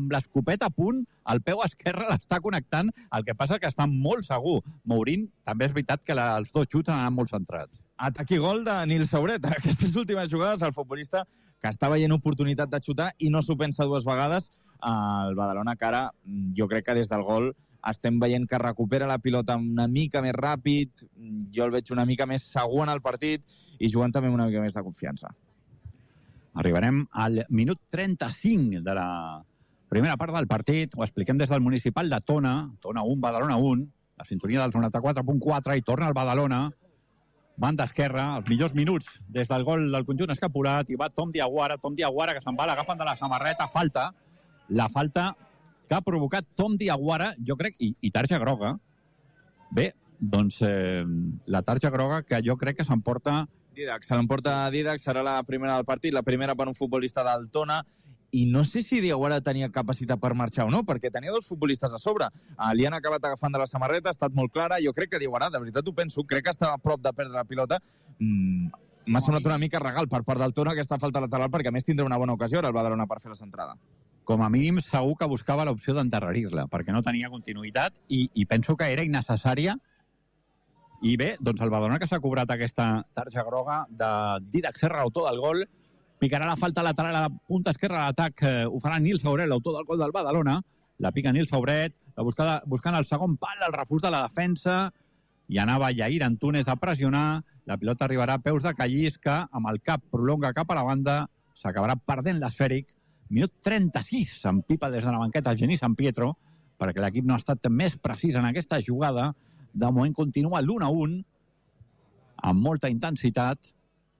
amb l'escopeta a punt, el peu esquerre l'està connectant, el que passa que està molt segur. Mourín, també és veritat que els dos xuts han anat molt centrats. Atac i gol de Nil Sauret. En aquestes últimes jugades, el futbolista que està veient oportunitat de xutar i no s'ho pensa dues vegades, el Badalona, que ara jo crec que des del gol estem veient que recupera la pilota una mica més ràpid, jo el veig una mica més segur en el partit i jugant també una mica més de confiança. Arribarem al minut 35 de la primera part del partit. Ho expliquem des del municipal de Tona. Tona 1, Badalona 1. La sintonia dels 94.4 i torna el Badalona. Banda esquerra, els millors minuts des del gol del conjunt escapulat, i va Tom Diawara que se'n va, l'agafen de la samarreta, falta, la falta que ha provocat Tom Diawara, jo crec, i tarja groga. Bé, doncs la tarja groga que jo crec que s'emporta Didac, se l'emporta Didac, serà la primera del partit, la primera per un futbolista del Tona, i no sé si Diawara tenia capacitat per marxar o no, perquè tenia dos futbolistes a sobre. Li han acabat agafant de la samarreta, ha estat molt clara. Jo crec que Diawara, de veritat ho penso, crec que està a prop de perdre la pilota. M'ha semblat una mica regal per part del Tona aquesta falta lateral, perquè a més tindrà una bona ocasió ara el Badalona per fer la centrada. Com a mínim segur que buscava l'opció d'enterrarir-la, perquè no tenia continuïtat i penso que era innecessària. I bé, doncs el Badalona que s'ha cobrat aquesta tarja groga de Didac Serra, l'autor del gol, picarà la falta lateral a la punta esquerra de l'atac, ho farà Nil Sauret, l'autor del gol del Badalona, la pica Nil Sauret, buscant el segon pal, el refús de la defensa, i anava Yair Antúnez a pressionar, la pilota arribarà a peus de Callís, que amb el cap prolonga cap a la banda, s'acabarà perdent l'esfèric. Minut 36, s'empipa des de la banqueta el Genís San Pietro, perquè l'equip no ha estat més precís en aquesta jugada. De moment continua l'1-1, amb molta intensitat,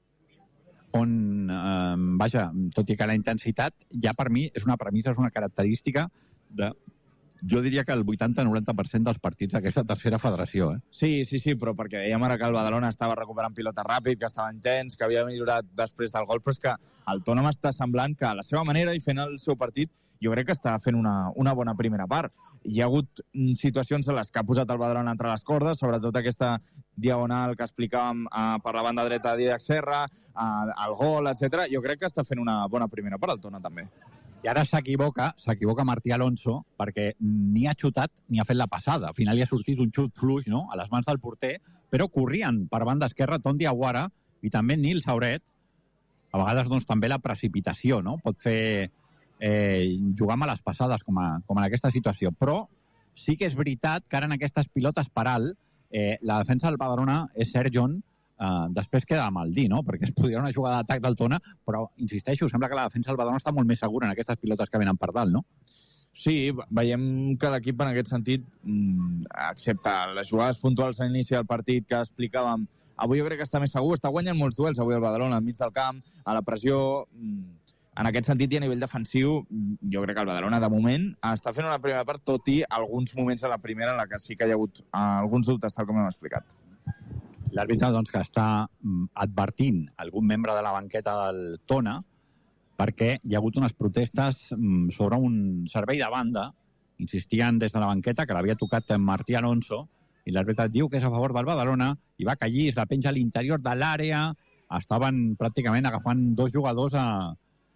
on, vaja, tot i que la intensitat ja per mi és una premissa, és una característica de, jo diria que el 80-90% dels partits d'aquesta tercera federació. Sí, però perquè dèiem ara que el Badalona estava recuperant pilota ràpid, que estava intens, que havia millorat després del gol, però és que el Tona m'està semblant que a la seva manera i fent el seu partit jo crec que està fent una bona primera part. Hi ha hagut situacions en les que ha posat el Badalona entre les cordes, sobretot aquesta diagonal que explicàvem per la banda dreta de Didac Serra, el gol, etc. Jo crec que està fent una bona primera part el Tona també. I ara s'equivoca Martí Alonso, perquè ni ha xutat ni ha fet la passada. Al final li ha sortit un xut fluix, no?, a les mans del porter, però corrien per banda esquerra Tom Diawara i també Nil Sauret. A vegades doncs, també la precipitació, no?, pot fer jugar amb les passades com en aquesta situació, però sí que és veritat que ara en aquestes pilotes per alt la defensa del Badalona és Sergion, després queda mal dir, no?, perquè es podria una jugada d'atac del Tona, però insisteixo, sembla que la defensa del Badalona està molt més segura en aquestes pilotes que venen per dalt, no? Sí, veiem que l'equip en aquest sentit, excepte les jugades puntuals a l'inici del partit que explicàvem, avui jo crec que està més segur, està guanyant molts duels avui el Badalona, al mig del camp, a la pressió. En aquest sentit i a nivell defensiu, jo crec que el Badalona, de moment, està fent una primera part, tot i alguns moments a la primera en la que sí que hi ha hagut alguns dubtes, tal com hem explicat. L'àrbitre doncs, que està advertint algun membre de la banqueta del Tona perquè hi ha hagut unes protestes sobre un servei de banda. Insistien des de la banqueta que l'havia tocat Martí Alonso i l'àrbitre diu que és a favor del Badalona i va Callís, la penja a l'interior de l'àrea. Estaven pràcticament agafant dos jugadors a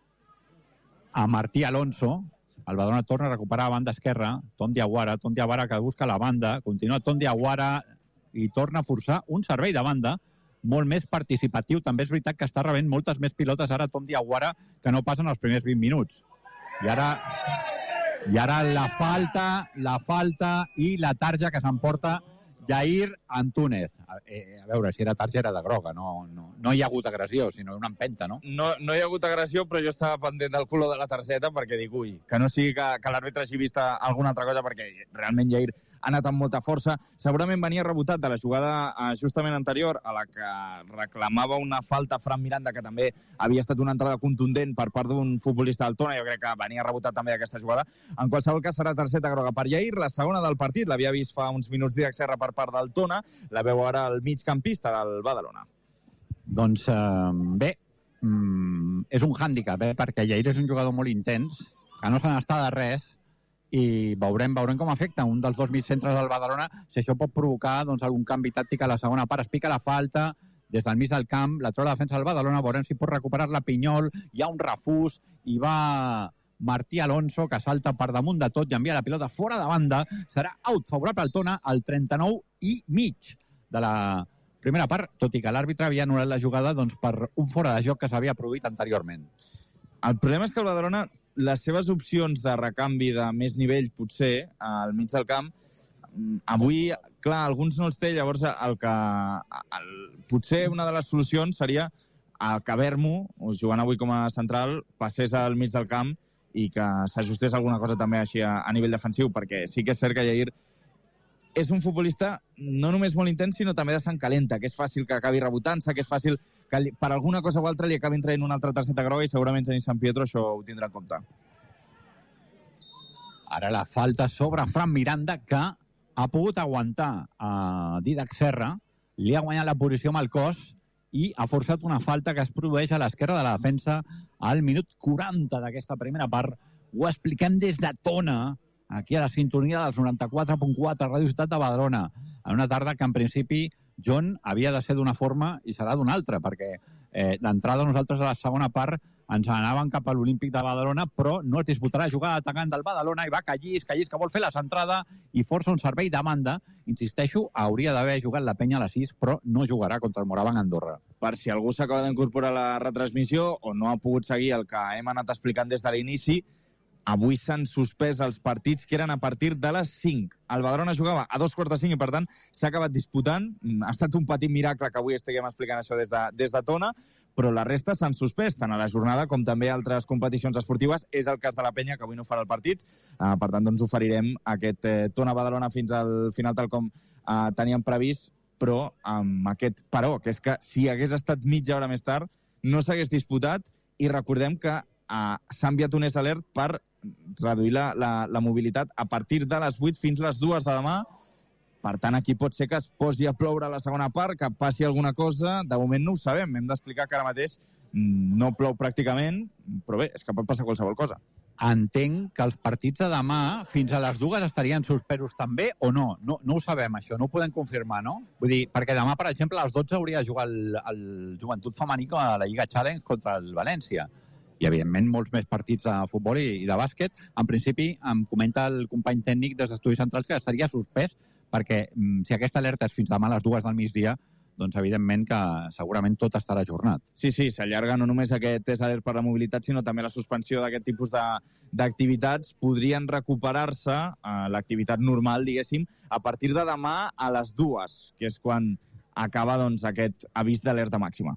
Martí Alonso. El Badalona torna a recuperar a banda esquerra Tom Diawara que busca la banda, continua Tom Diawara i torna a forçar un servei de banda molt més participatiu. També és veritat que està rebent moltes més pilotes ara Tom Diawara que no passen els primers 20 minuts. I ara la falta i la tarja que s'emporta Yair Antúnez. A veure, si era tarja era de groga, no hi ha hagut agressió, sinó una empenta, no? No hi ha hagut agressió, però jo estava pendent del color de la targeta perquè dic, que no sigui que l'àrbitre hagi vist alguna altra cosa, perquè realment Yair ha anat amb molta força. Segurament venia rebotat de la jugada justament anterior, a la que reclamava una falta Fran Miranda, que també havia estat una entrada contundent per part d'un futbolista del Tona. Jo crec que venia rebotat també aquesta jugada. En qualsevol cas serà targeta groga per Yair, la segona del partit. L'havia vist fa uns minuts Didac Serra per part del Tona, la veu ara el migcampista del Badalona. Doncs bé, és un hàndicap, perquè Yair és un jugador molt intens, que no se n'està de res, i veurem com afecta un dels dos mitcentres del Badalona, si això pot provocar algun canvi tàctic a la segona part. Es pica la falta des del mig del camp, la treu la defensa del Badalona, veurem si pot recuperar-la Pinyol, hi ha un refús i va Martí Alonso, que salta per damunt de tot i envia la pilota fora de banda. Serà out favorable al Tona al 39,5 de la primera part, tot i que l'àrbitre havia anul·lat la jugada per un fora de joc que s'havia produït anteriorment. El problema és que el Badalona, les seves opcions de recanvi de més nivell, potser, al mig del camp, avui, clar, alguns no els té, llavors potser una de les solucions seria que Vermo, jugant avui com a central, passés al mig del camp i que s'ajustés alguna cosa també així a nivell defensiu, perquè sí que és cert que Jair és un futbolista no només molt intens, sinó també de sang calenta, que és fàcil que acabi rebotant-se, que és fàcil que per alguna cosa o altra li acabin traient una altra targeta groga i segurament Genís San Pietro això ho tindrà en compte. Ara la falta sobre Fran Miranda, que ha pogut aguantar a Dídac Serra, li ha guanyat la posició amb el cos i ha forçat una falta que es produeix a l'esquerra de la defensa al minut 40 d'aquesta primera part. Ho expliquem des de Tona, aquí a la sintonia dels 94.4 Ràdio Ciutat de Badalona, en una tarda que en principi, John, havia de ser d'una forma i serà d'una altra, perquè d'entrada nosaltres a la segona part ens anàvem cap a l'Olímpic de Badalona, però no es disputarà la jugada atacant del Badalona i va Callís que vol fer la centrada i força un servei de banda. Insisteixo, hauria d'haver jugat la penya a les 6, però no jugarà contra el Moraban Andorra. Per si algú s'acaba d'incorporar a la retransmissió o no ha pogut seguir el que hem anat explicant des de l'inici, avui s'han suspès els partits que eren a partir de les 5. El Badalona jugava a 2:45 i, per tant, s'ha acabat disputant. Ha estat un petit miracle que avui estiguem explicant això des de Tona, però la resta s'han suspès, tant a la jornada com també a altres competicions esportives. És el cas de la penya, que avui no farà el partit. Per tant, doncs oferirem aquest Tona-Badalona fins al final, tal com teníem previst, però amb aquest però, que és que si hagués estat mitja hora més tard, no s'hagués disputat, i recordem que s'ha enviat un alert per reduir la mobilitat a partir de les 8 fins les 2 de demà. Per tant, aquí pot ser que es posi a ploure a la segona part, que passi alguna cosa. De moment no ho sabem. Hem d'explicar que ara mateix no plou pràcticament, però bé, és que pot passar qualsevol cosa. Entenc que els partits de demà fins a les 2 estarien suspesos també o no? No ho sabem, això. No ho podem confirmar, no? Vull dir, perquè demà, per exemple, a les 12 hauria de jugar el Joventut Femení a la Lliga Challenge contra el València. I, evidentment, molts més partits de futbol i de bàsquet. En principi, em comenta el company tècnic dels Estudis Centrals que estaria suspès, perquè si aquesta alerta és fins demà a les 2 del migdia, doncs evidentment que segurament tot estarà ajornat. Sí, s'allarga no només aquest test alert per la mobilitat, sinó també la suspensió d'aquest tipus d'activitats. Podrien recuperar-se l'activitat normal, diguéssim, a partir de demà a les 2, que és quan acaba aquest avís d'alerta màxima.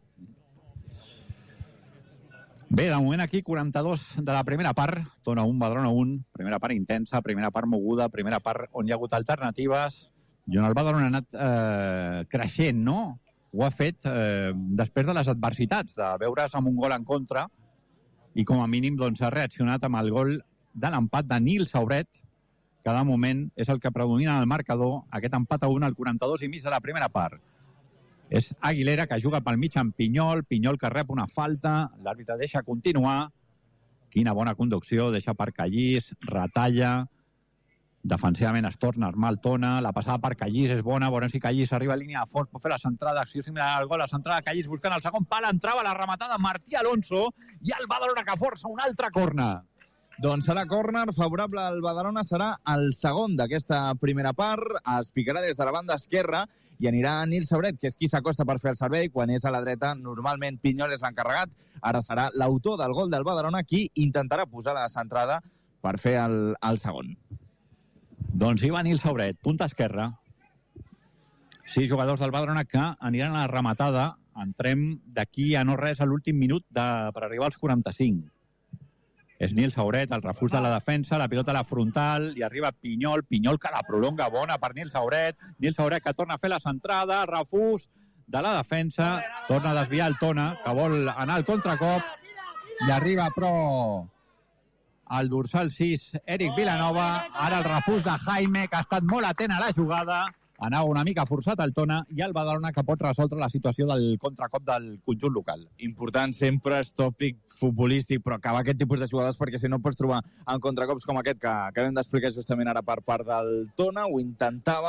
Bé, de moment aquí 42 de la primera part, Tona 1, Badalona 1, primera part intensa, primera part moguda, primera part on hi ha hagut alternatives, i on el Badalona ha anat creixent, no? Ho ha fet després de les adversitats, de veure's amb un gol en contra, i com a mínim ha reaccionat amb el gol de l'empat de Nil Sauret, que de moment és el que predomina en el marcador, aquest empat a 1 al 42,5 de la primera part. És Aguilera, que juga pel mig amb Pinyol que rep una falta, l'àrbitre deixa continuar, quina bona conducció, deixa per Callís, retalla, defensivament es torna a armar el Tona, la passada per Callís és bona, veurem si Callís arriba a línia de fons, pot fer la centrada, acció similar al gol, la centrada de Callís buscant el segon pal, entrava la rematada Martí Alonso i el Badalona que força un altre córner. Doncs serà córner favorable al Badalona, serà el segon d'aquesta primera part, es picarà des de la banda esquerra i anirà Nil Sauret, que és qui s'acosta per fer el servei. Quan és a la dreta, normalment Pinyol és l'encarregat. Ara serà l'autor del gol del Badalona qui intentarà posar la centrada per fer el segon. Doncs hi va Nil Sauret, punta esquerra. 6 jugadors del Badalona que aniran a la rematada. Entrem d'aquí a no res a l'últim minut per arribar als 45. És Nil Sauret, el refús de la defensa, la pilota a la frontal, i arriba Pinyol que la prolonga bona per Nil Sauret que torna a fer la centrada, refús de la defensa, torna a desviar el Tona, que vol anar al contracop, i arriba però el dorsal 6, Eric Vilanova, ara el refús de Jaime, que ha estat molt atent a la jugada, anava una mica forçat el Tona, i el Badalona que pot resoldre la situació del contracop del conjunt local. Important sempre és tòpic futbolístic, però acabar aquest tipus de jugades, perquè si no pots trobar en contracops com aquest que acabem d'explicar justament ara per part del Tona. Ho intentava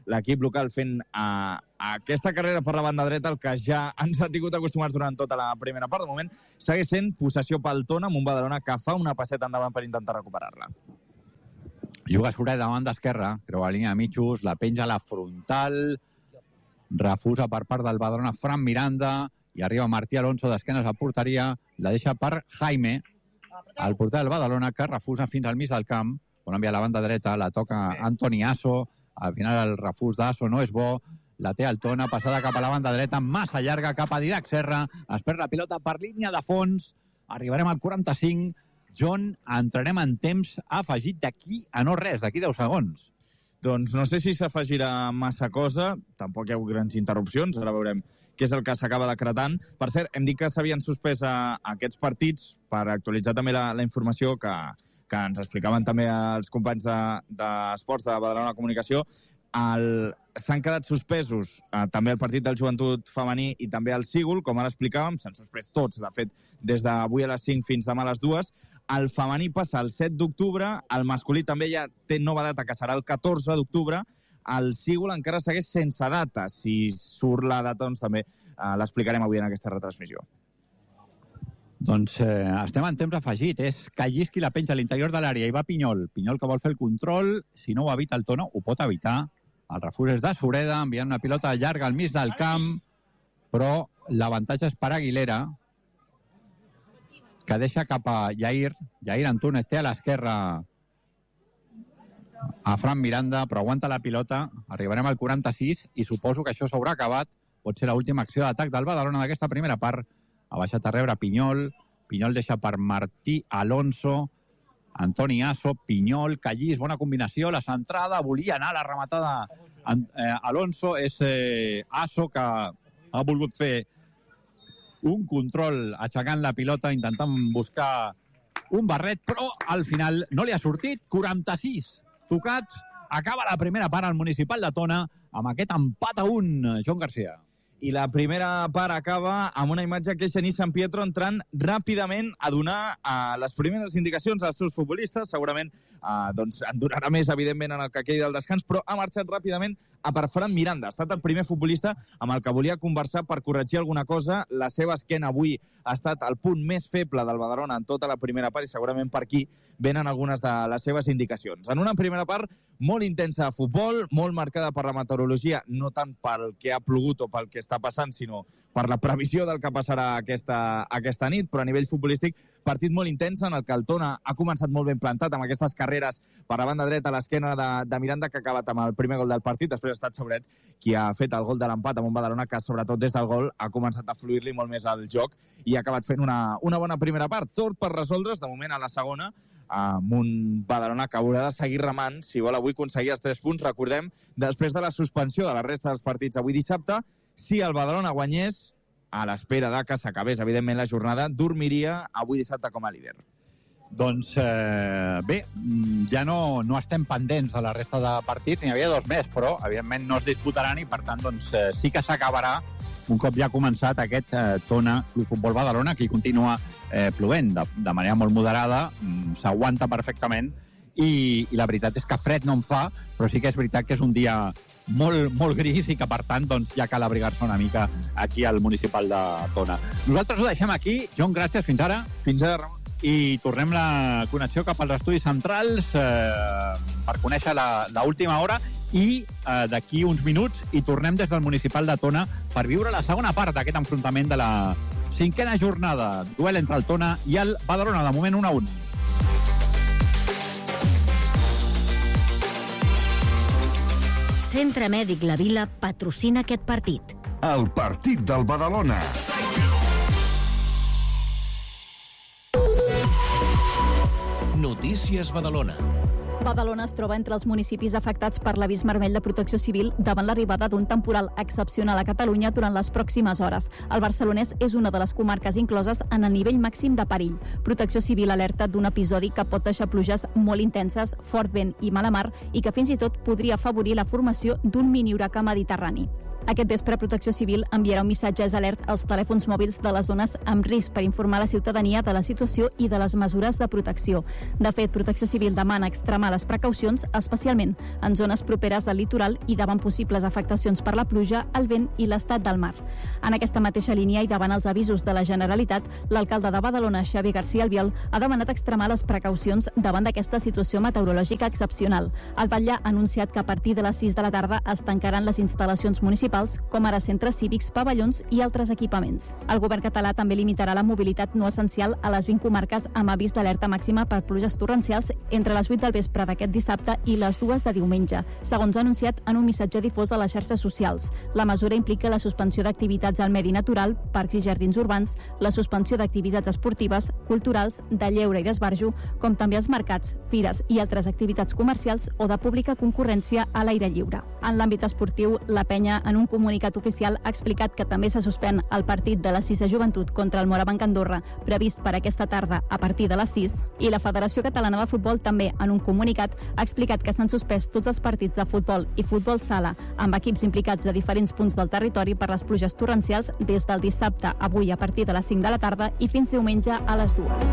l'equip local fent aquesta carrera per la banda dreta, el que ja ens ha tingut acostumats durant tota la primera part. De moment segueix sent possessió pel Tona, amb un Badalona que fa una passeta endavant per intentar recuperar-la. Juga Sureda davant d'esquerra, creua la línia de mitjos, la penja a la frontal, refusa per part del Badalona Fran Miranda, i arriba Martí Alonso d'esquenes a porteria, la deixa per Jaime, el porter del Badalona, que refusa fins al mig del camp, on envia a la banda dreta, la toca Antoni Asso, al final el refús d'Asso no és bo, la té el Tona, passada cap a la banda dreta, massa llarga, cap a Didac Serra, es perd la pilota per línia de fons, arribarem al 45, John, entrarem en temps afegit d'aquí a no res, d'aquí 10 segons. Doncs no sé si s'afegirà massa cosa, tampoc hi ha grans interrupcions, ara veurem què és el que s'acaba decretant. Per cert, hem dit que s'havien suspès aquests partits per actualitzar també la informació que ens explicaven també els companys d'Esports de Badalona Comunicació. S'han quedat suspesos també el partit del Joventut femení i també el Sígol, com ara explicàvem, s'han suspès tots, de fet, des d'avui a les 5 fins demà a les 2. El femení passa el 7 d'octubre, el masculí també ja té nova data, que serà el 14 d'octubre. El Sígol encara segueix sense data. Si surt la data, doncs també l'explicarem avui en aquesta retransmissió. Doncs estem en temps afegit. És Callisqui la penja a l'interior de l'àrea. Hi va Pinyol. Pinyol que vol fer el control. Si no ho evita el Tona, ho pot evitar. El refús és de Sureda, enviant una pilota llarga al mig del camp, però l'avantatge és per Aguilera, que deixa cap a Jair. Jair Antúnez té a l'esquerra a Fran Miranda, però aguanta la pilota. Arribarem al 46 i suposo que això s'haurà acabat. Pot ser l'última acció d'atac del Badalona d'aquesta primera part. Ha baixat a rebre Pinyol. Pinyol deixa per Martí Alonso. Antoni Asso, Pinyol, Callís, bona combinació. La centrada, volia anar a la rematada Alonso. És Asso que ha volgut fer un control aixecant la pilota, intentant buscar un barret, però al final no li ha sortit. 46 tocats. Acaba la primera part al Municipal de Tona amb aquest empat a 1, Joan Garcia. I la primera part acaba amb una imatge que és Genís San Pietro entrant ràpidament a donar les primeres indicacions als seus futbolistes. Segurament doncs, en donarà més, evidentment, en el que quedi del descans, però ha marxat ràpidament a per Fran Miranda. Ha estat el primer futbolista amb el que volia conversar per corregir alguna cosa. La seva esquena avui ha estat el punt més feble del Badalona en tota la primera part i segurament per aquí venen algunes de les seves indicacions. En una primera part molt intensa de futbol, molt marcada per la meteorologia, no tant pel que ha plogut o pel que està passant, sinó per la previsió del que passarà aquesta nit, però a nivell futbolístic, partit molt intens en el que el Tona ha començat molt ben plantat amb aquestes carreres per la banda dreta a l'esquena de Miranda, que ha acabat amb el primer gol del partit. Després ha estat Sobret qui ha fet el gol de l'empat amb un Badalona que, sobretot des del gol, ha començat a fluir-li molt més al joc i ha acabat fent una bona primera part. Tot per resoldre's, de moment, a la segona, amb un Badalona que haurà de seguir remant si vol avui aconseguir els 3 punts. Recordem, després de la suspensió de la resta dels partits avui dissabte, si el Badalona guanyés, a l'espera de que s'acabés, evidentment, la jornada, dormiria avui dissabte com a líder. Doncs bé, ja no estem pendents de la resta de partits, n'hi havia 2 més, però evidentment no es disputaran i per tant doncs, sí que s'acabarà un cop ja ha començat aquest Tona Club Futbol Badalona, que hi continua plovent de manera molt moderada, s'aguanta perfectament i la veritat és que fred no en fa, però sí que és veritat que és un dia molt gris i que per tant doncs, ja cal abrigar-se una mica aquí al Municipal de Tona. Nosaltres ho deixem aquí. John, gràcies, fins ara. Fins ara, Ramon. I tornem la connexió cap als estudis centrals per conèixer l'última hora i d'aquí uns minuts i tornem des del Municipal de Tona per viure la segona part d'aquest enfrontament de la 5a jornada. Duel entre el Tona i el Badalona, de moment 1-1. Centre Mèdic La Vila patrocina aquest partit. El partit del Badalona. Notícies Badalona. Badalona es troba entre els municipis afectats per l'avís vermell de Protecció Civil davant l'arribada d'un temporal excepcional a Catalunya durant les pròximes hores. El Barcelonès és una de les comarques incloses en el nivell màxim de perill. Protecció Civil alerta d'un episodi que pot deixar pluges molt intenses, fort vent i mala mar i que fins i tot podria afavorir la formació d'un mini huracà mediterrani. Aquest vespre, Protecció Civil enviarà un missatge d'alert als telèfons mòbils de les zones amb risc per informar la ciutadania de la situació i de les mesures de protecció. De fet, Protecció Civil demana extremar les precaucions, especialment en zones properes al litoral i davant possibles afectacions per la pluja, el vent i l'estat del mar. En aquesta mateixa línia i davant els avisos de la Generalitat, l'alcalde de Badalona, Xavi García Albiol, ha demanat extremar les precaucions davant d'aquesta situació meteorològica excepcional. El batlle ha anunciat que a partir de les 6 de la tarda es tancaran les instal·lacions municipals, com ara centres cívics, pavellons i altres equipaments. El govern català també limitarà la mobilitat no essencial a les 20 comarques amb avís d'alerta màxima per pluges torrencials entre les 8 del vespre d'aquest dissabte i les 2 de diumenge, segons ha anunciat en un missatge difós a les xarxes socials. La mesura implica la suspensió d'activitats al medi natural, parcs i jardins urbans, la suspensió d'activitats esportives, culturals, de lleure i d'esbarjo, com també els mercats, fires i altres activitats comercials o de pública concurrència a l'aire lliure. En l'àmbit esportiu, la Penya, en un comunicat oficial, ha explicat que també se suspèn el partit de la 6a Joventut contra el Morabanc Andorra, previst per aquesta tarda a partir de les 6, i la Federació Catalana de Futbol també, en un comunicat, ha explicat que s'han suspès tots els partits de futbol i futbol sala amb equips implicats de diferents punts del territori per les pluges torrencials des del dissabte, avui a partir de les 5 de la tarda i fins diumenge a les 2.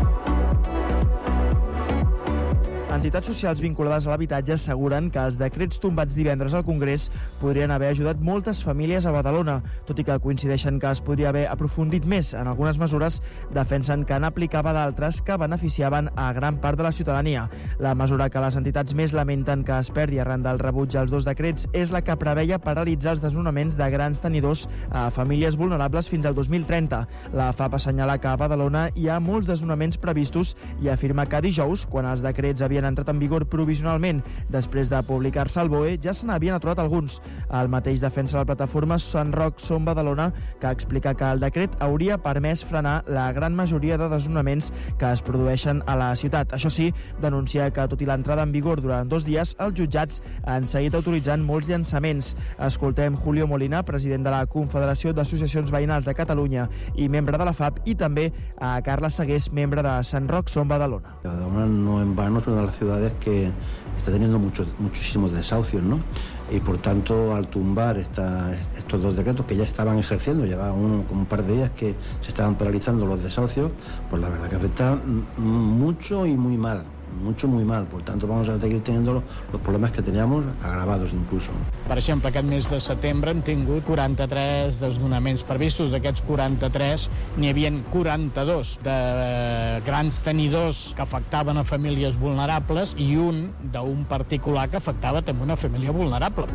Entitats socials vinculades a l'habitatge asseguren que els decrets tombats divendres al Congrés podrien haver ajudat moltes famílies a Badalona. Tot i que coincideixen que es podria haver aprofundit més en algunes mesures, defensen que n'aplicava d'altres que beneficiaven a gran part de la ciutadania. La mesura que les entitats més lamenten que es perdi arran del rebuig als dos decrets és la que preveia paralitzar els desnonaments de grans tenidors a famílies vulnerables fins al 2030. La FAP assenyala que a Badalona hi ha molts desnonaments previstos i afirma que dijous, quan els decrets havien entrat en vigor provisionalment després de publicar-se al BOE, ja se n'havien aturat alguns. El mateix defensa la plataforma Sant Roc Som Badalona, que explica que el decret hauria permès frenar la gran majoria de desnonaments que es produeixen a la ciutat. Això sí, denuncia que, tot i l'entrada en vigor durant 2 dies, els jutjats han seguit autoritzant molts llançaments. Escoltem Julio Molina, president de la Confederació d'Associacions Veïnals de Catalunya i membre de la FAP, i també a Carles Segués, membre de Sant Roc Som Badalona. Badalona no en vano es una de las ciudades que está teniendo muchísimos desahucios, ¿no? Y por tanto, al tumbar estos dos decretos que ya estaban ejerciendo, llevaban como un par de días que se estaban paralizando los desahucios, pues la verdad que afecta mucho y muy mal. Mucho, muy mal. Por tanto, vamos a seguir teniendo los problemas que teníamos, agravados incluso. Per exemple, aquest mes de setembre hem tingut 43 desnonaments previstos. D'aquests 43, n'hi havia 42 de grans tenidors que afectaven a famílies vulnerables i un d'un particular que afectava també una família vulnerable.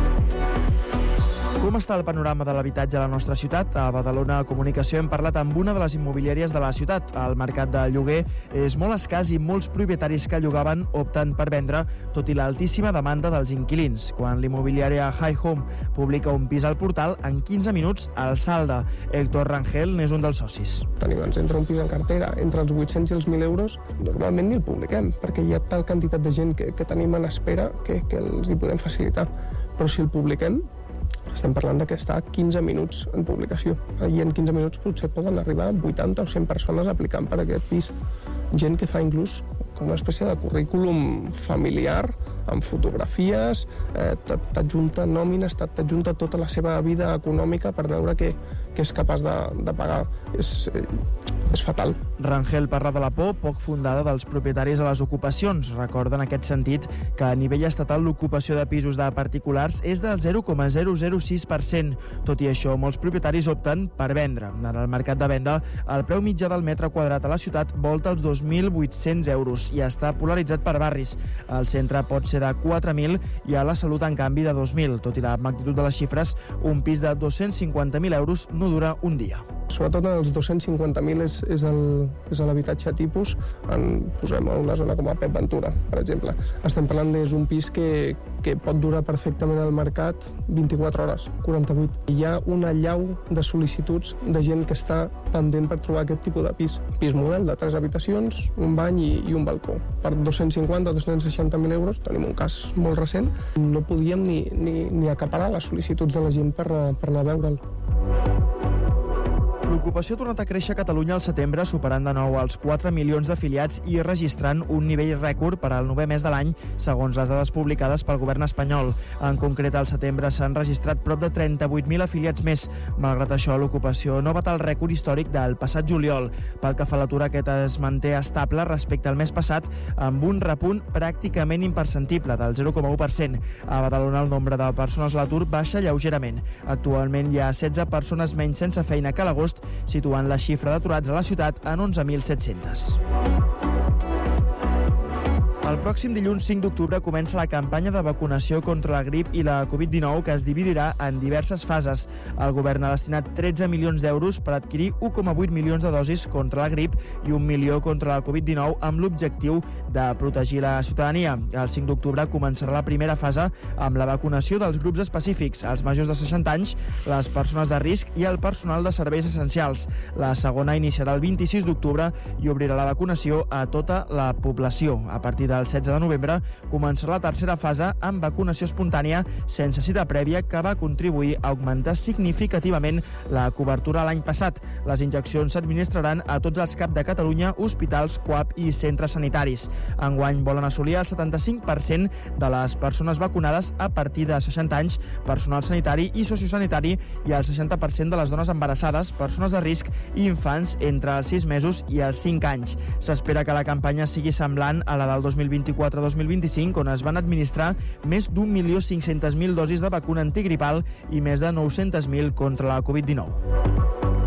Com està el panorama de l'habitatge a la nostra ciutat? A Badalona Comunicació hem parlat amb una de les immobiliàries de la ciutat. El mercat de lloguer és molt escàs i molts propietaris que llogaven opten per vendre, tot i l'altíssima demanda dels inquilins. Quan l'immobiliària High Home publica un pis al portal, en 15 minuts el salda. Héctor Rangel n'és un dels socis. Ens entra un pis en cartera entre els 800 i els 1.000 euros, normalment ni el publiquem, perquè hi ha tal quantitat de gent que tenim en espera que els hi podem facilitar. Però si el publiquem, estem parlant que està a 15 minuts en publicació. I en 15 minuts potser poden arribar 80 o 100 persones aplicant per aquest pis. Gent que fa inclús com una espècie de currículum familiar, amb fotografies, t'adjunta nòmines, t'adjunta tota la seva vida econòmica per veure que és capaç de pagar. És fatal. Rangel parla de la por poc fundada dels propietaris a les ocupacions. Recorda en aquest sentit que a nivell estatal l'ocupació de pisos de particulars és del 0,006%. Tot i això, molts propietaris opten per vendre. En el mercat de venda, el preu mitjà del metre quadrat a la ciutat volta els 2.800 euros i està polaritzat per barris. El centre pot ser de 4.000 i a la Salut, en canvi, de 2.000. Tot i la magnitud de les xifres, un pis de 250.000 euros no dura un dia. Sobretot els 250.000 és l'habitatge tipus. Posem en una zona com a Pep Ventura, per exemple. Estem parlant d'un pis que pot durar perfectament al mercat 24 hores, 48. Hi ha una allau de sol·licituds de gent que està pendent per trobar aquest tipus de pis. Pis model de 3 habitacions, un bany i un balcó. Per 250 o 260.000 euros, tenim un cas molt recent, no podíem ni acaparar les sol·licituds de la gent per anar a veure'l. L'ocupació ha tornat a créixer a Catalunya al setembre, superant de nou els 4 milions d'afiliats i registrant un nivell rècord per al 9è mes de l'any, segons les dades publicades pel govern espanyol. En concret, al setembre s'han registrat prop de 38.000 afiliats més. Malgrat això, l'ocupació no bat el rècord històric del passat juliol. Pel que fa a l'atur, aquest es manté estable respecte al mes passat, amb un repunt pràcticament imperceptible del 0,1%. A Badalona, el nombre de persones a l'atur baixa lleugerament. Actualment hi ha 16 persones menys sense feina que a l'agost, situant la xifra d'aturats a la ciutat en 11.700. El pròxim dilluns 5 d'octubre comença la campanya de vacunació contra la grip i la Covid-19, que es dividirà en diverses fases. El govern ha destinat 13 milions d'euros per adquirir 1,8 milions de dosis contra la grip i 1 milió contra la Covid-19, amb l'objectiu de protegir la ciutadania. El 5 d'octubre començarà la primera fase amb la vacunació dels grups específics, els majors de 60 anys, les persones de risc i el personal de serveis essencials. La segona iniciarà el 26 d'octubre i obrirà la vacunació a tota la població. A partir del 16 de novembre començarà la tercera fase amb vacunació espontània sense cita prèvia, que va contribuir a augmentar significativament la cobertura l'any passat. Les injeccions s'administraran a tots els CAP de Catalunya, hospitals, CUAP i centres sanitaris. Enguany volen assolir el 75% de les persones vacunades a partir de 60 anys, personal sanitari i sociosanitari, i el 60% de les dones embarassades, persones de risc i infants entre els 6 mesos i els 5 anys. S'espera que la campanya sigui semblant a la del 2024-2025, on es van administrar més d'1.500.000 dosis de vacuna antigripal i més de 900.000 contra la Covid-19.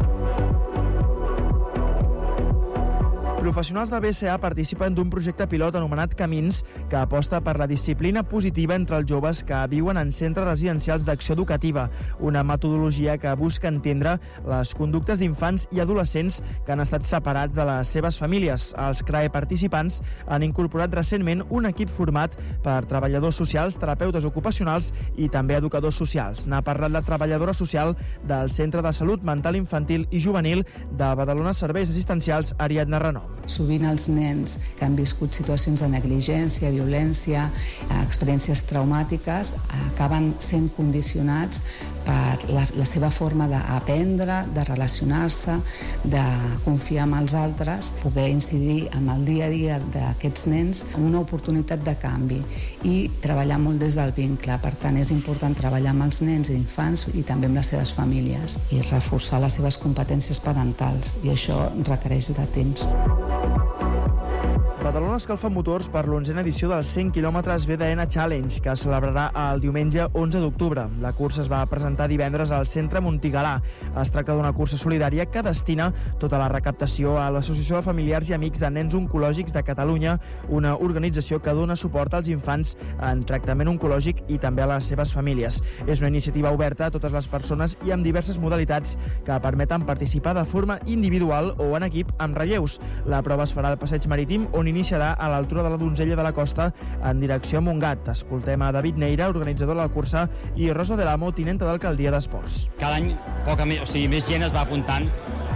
Professionals de BCA participen d'un projecte pilot anomenat Camins, que aposta per la disciplina positiva entre els joves que viuen en centres residencials d'acció educativa, una metodologia que busca entendre les conductes d'infants i adolescents que han estat separats de les seves famílies. Els CRAE participants han incorporat recentment un equip format per treballadors socials, terapeutes ocupacionals i també educadors socials. N'ha parlat la treballadora social del Centre de Salut Mental Infantil i Juvenil de Badalona Serveis Assistencials, Ariadna Renom. Sovint els nens que han viscut situacions de negligència, violència, experiències traumàtiques, acaben sent condicionats per la seva forma d'aprendre, de relacionar-se, de confiar en els altres, poder incidir en el dia a dia d'aquests nens en una oportunitat de canvi i treballar molt des del vincle. Per tant, és important treballar amb els nens i infants i també amb les seves famílies i reforçar les seves competències parentals, i això requereix de temps. Badalona escalfa motors per l'11a edició dels 100 quilòmetres BDN Challenge, que es celebrarà el diumenge 11 d'octubre. La cursa es va presentar divendres al centre Montigalà. Es tracta d'una cursa solidària que destina tota la recaptació a l'Associació de Familiars i Amics de Nens Oncològics de Catalunya, una organització que dona suport als infants en tractament oncològic i també a les seves famílies. És una iniciativa oberta a totes les persones i amb diverses modalitats que permeten participar de forma individual o en equip amb relleus. La prova es farà al passeig marítim, on iniciarà a l'altura de la Donzella de la Costa en direcció a Montgat. Escoltem a David Neira, organitzador de la cursa, i Rosa de l'Amo, tinenta d'alcaldia d'Esports. Cada any més gent es va apuntant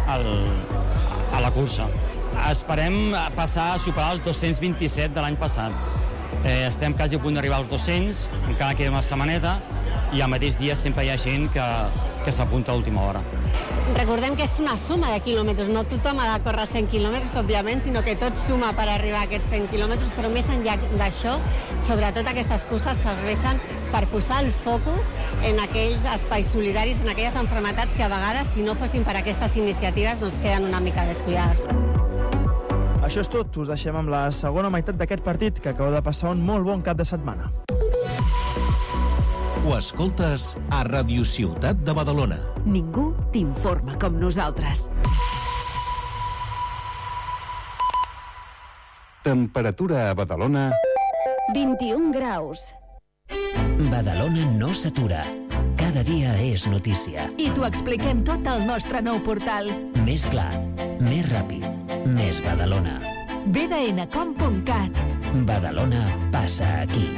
a la cursa. Esperem passar a superar els 227 de l'any passat. Estem quasi a punt d'arribar als 200, encara queda una setmaneta, i al mateix dia sempre hi ha gent que s'apunta a l'última hora. Recordem que és una suma de quilòmetres, no tothom ha de córrer 100 quilòmetres, òbviament, sinó que tot suma per arribar a aquests 100 quilòmetres, però més enllà d'això, sobretot aquestes curses serveixen per posar el focus en aquells espais solidaris, en aquelles malalties que a vegades, si no fossin per aquestes iniciatives, doncs queden una mica descuidades. Això és tot, us deixem amb la segona meitat d'aquest partit, que acaba de passar un molt bon cap de setmana. Ho escoltes a Radio Ciutat de Badalona. Ningú t'informa com nosaltres. Temperatura a Badalona... 21 graus. Badalona no s'atura. Cada dia és notícia. I t'ho expliquem tot al nostre nou portal. Més clar, més ràpid, més Badalona. bdncom.cat. Badalona passa aquí.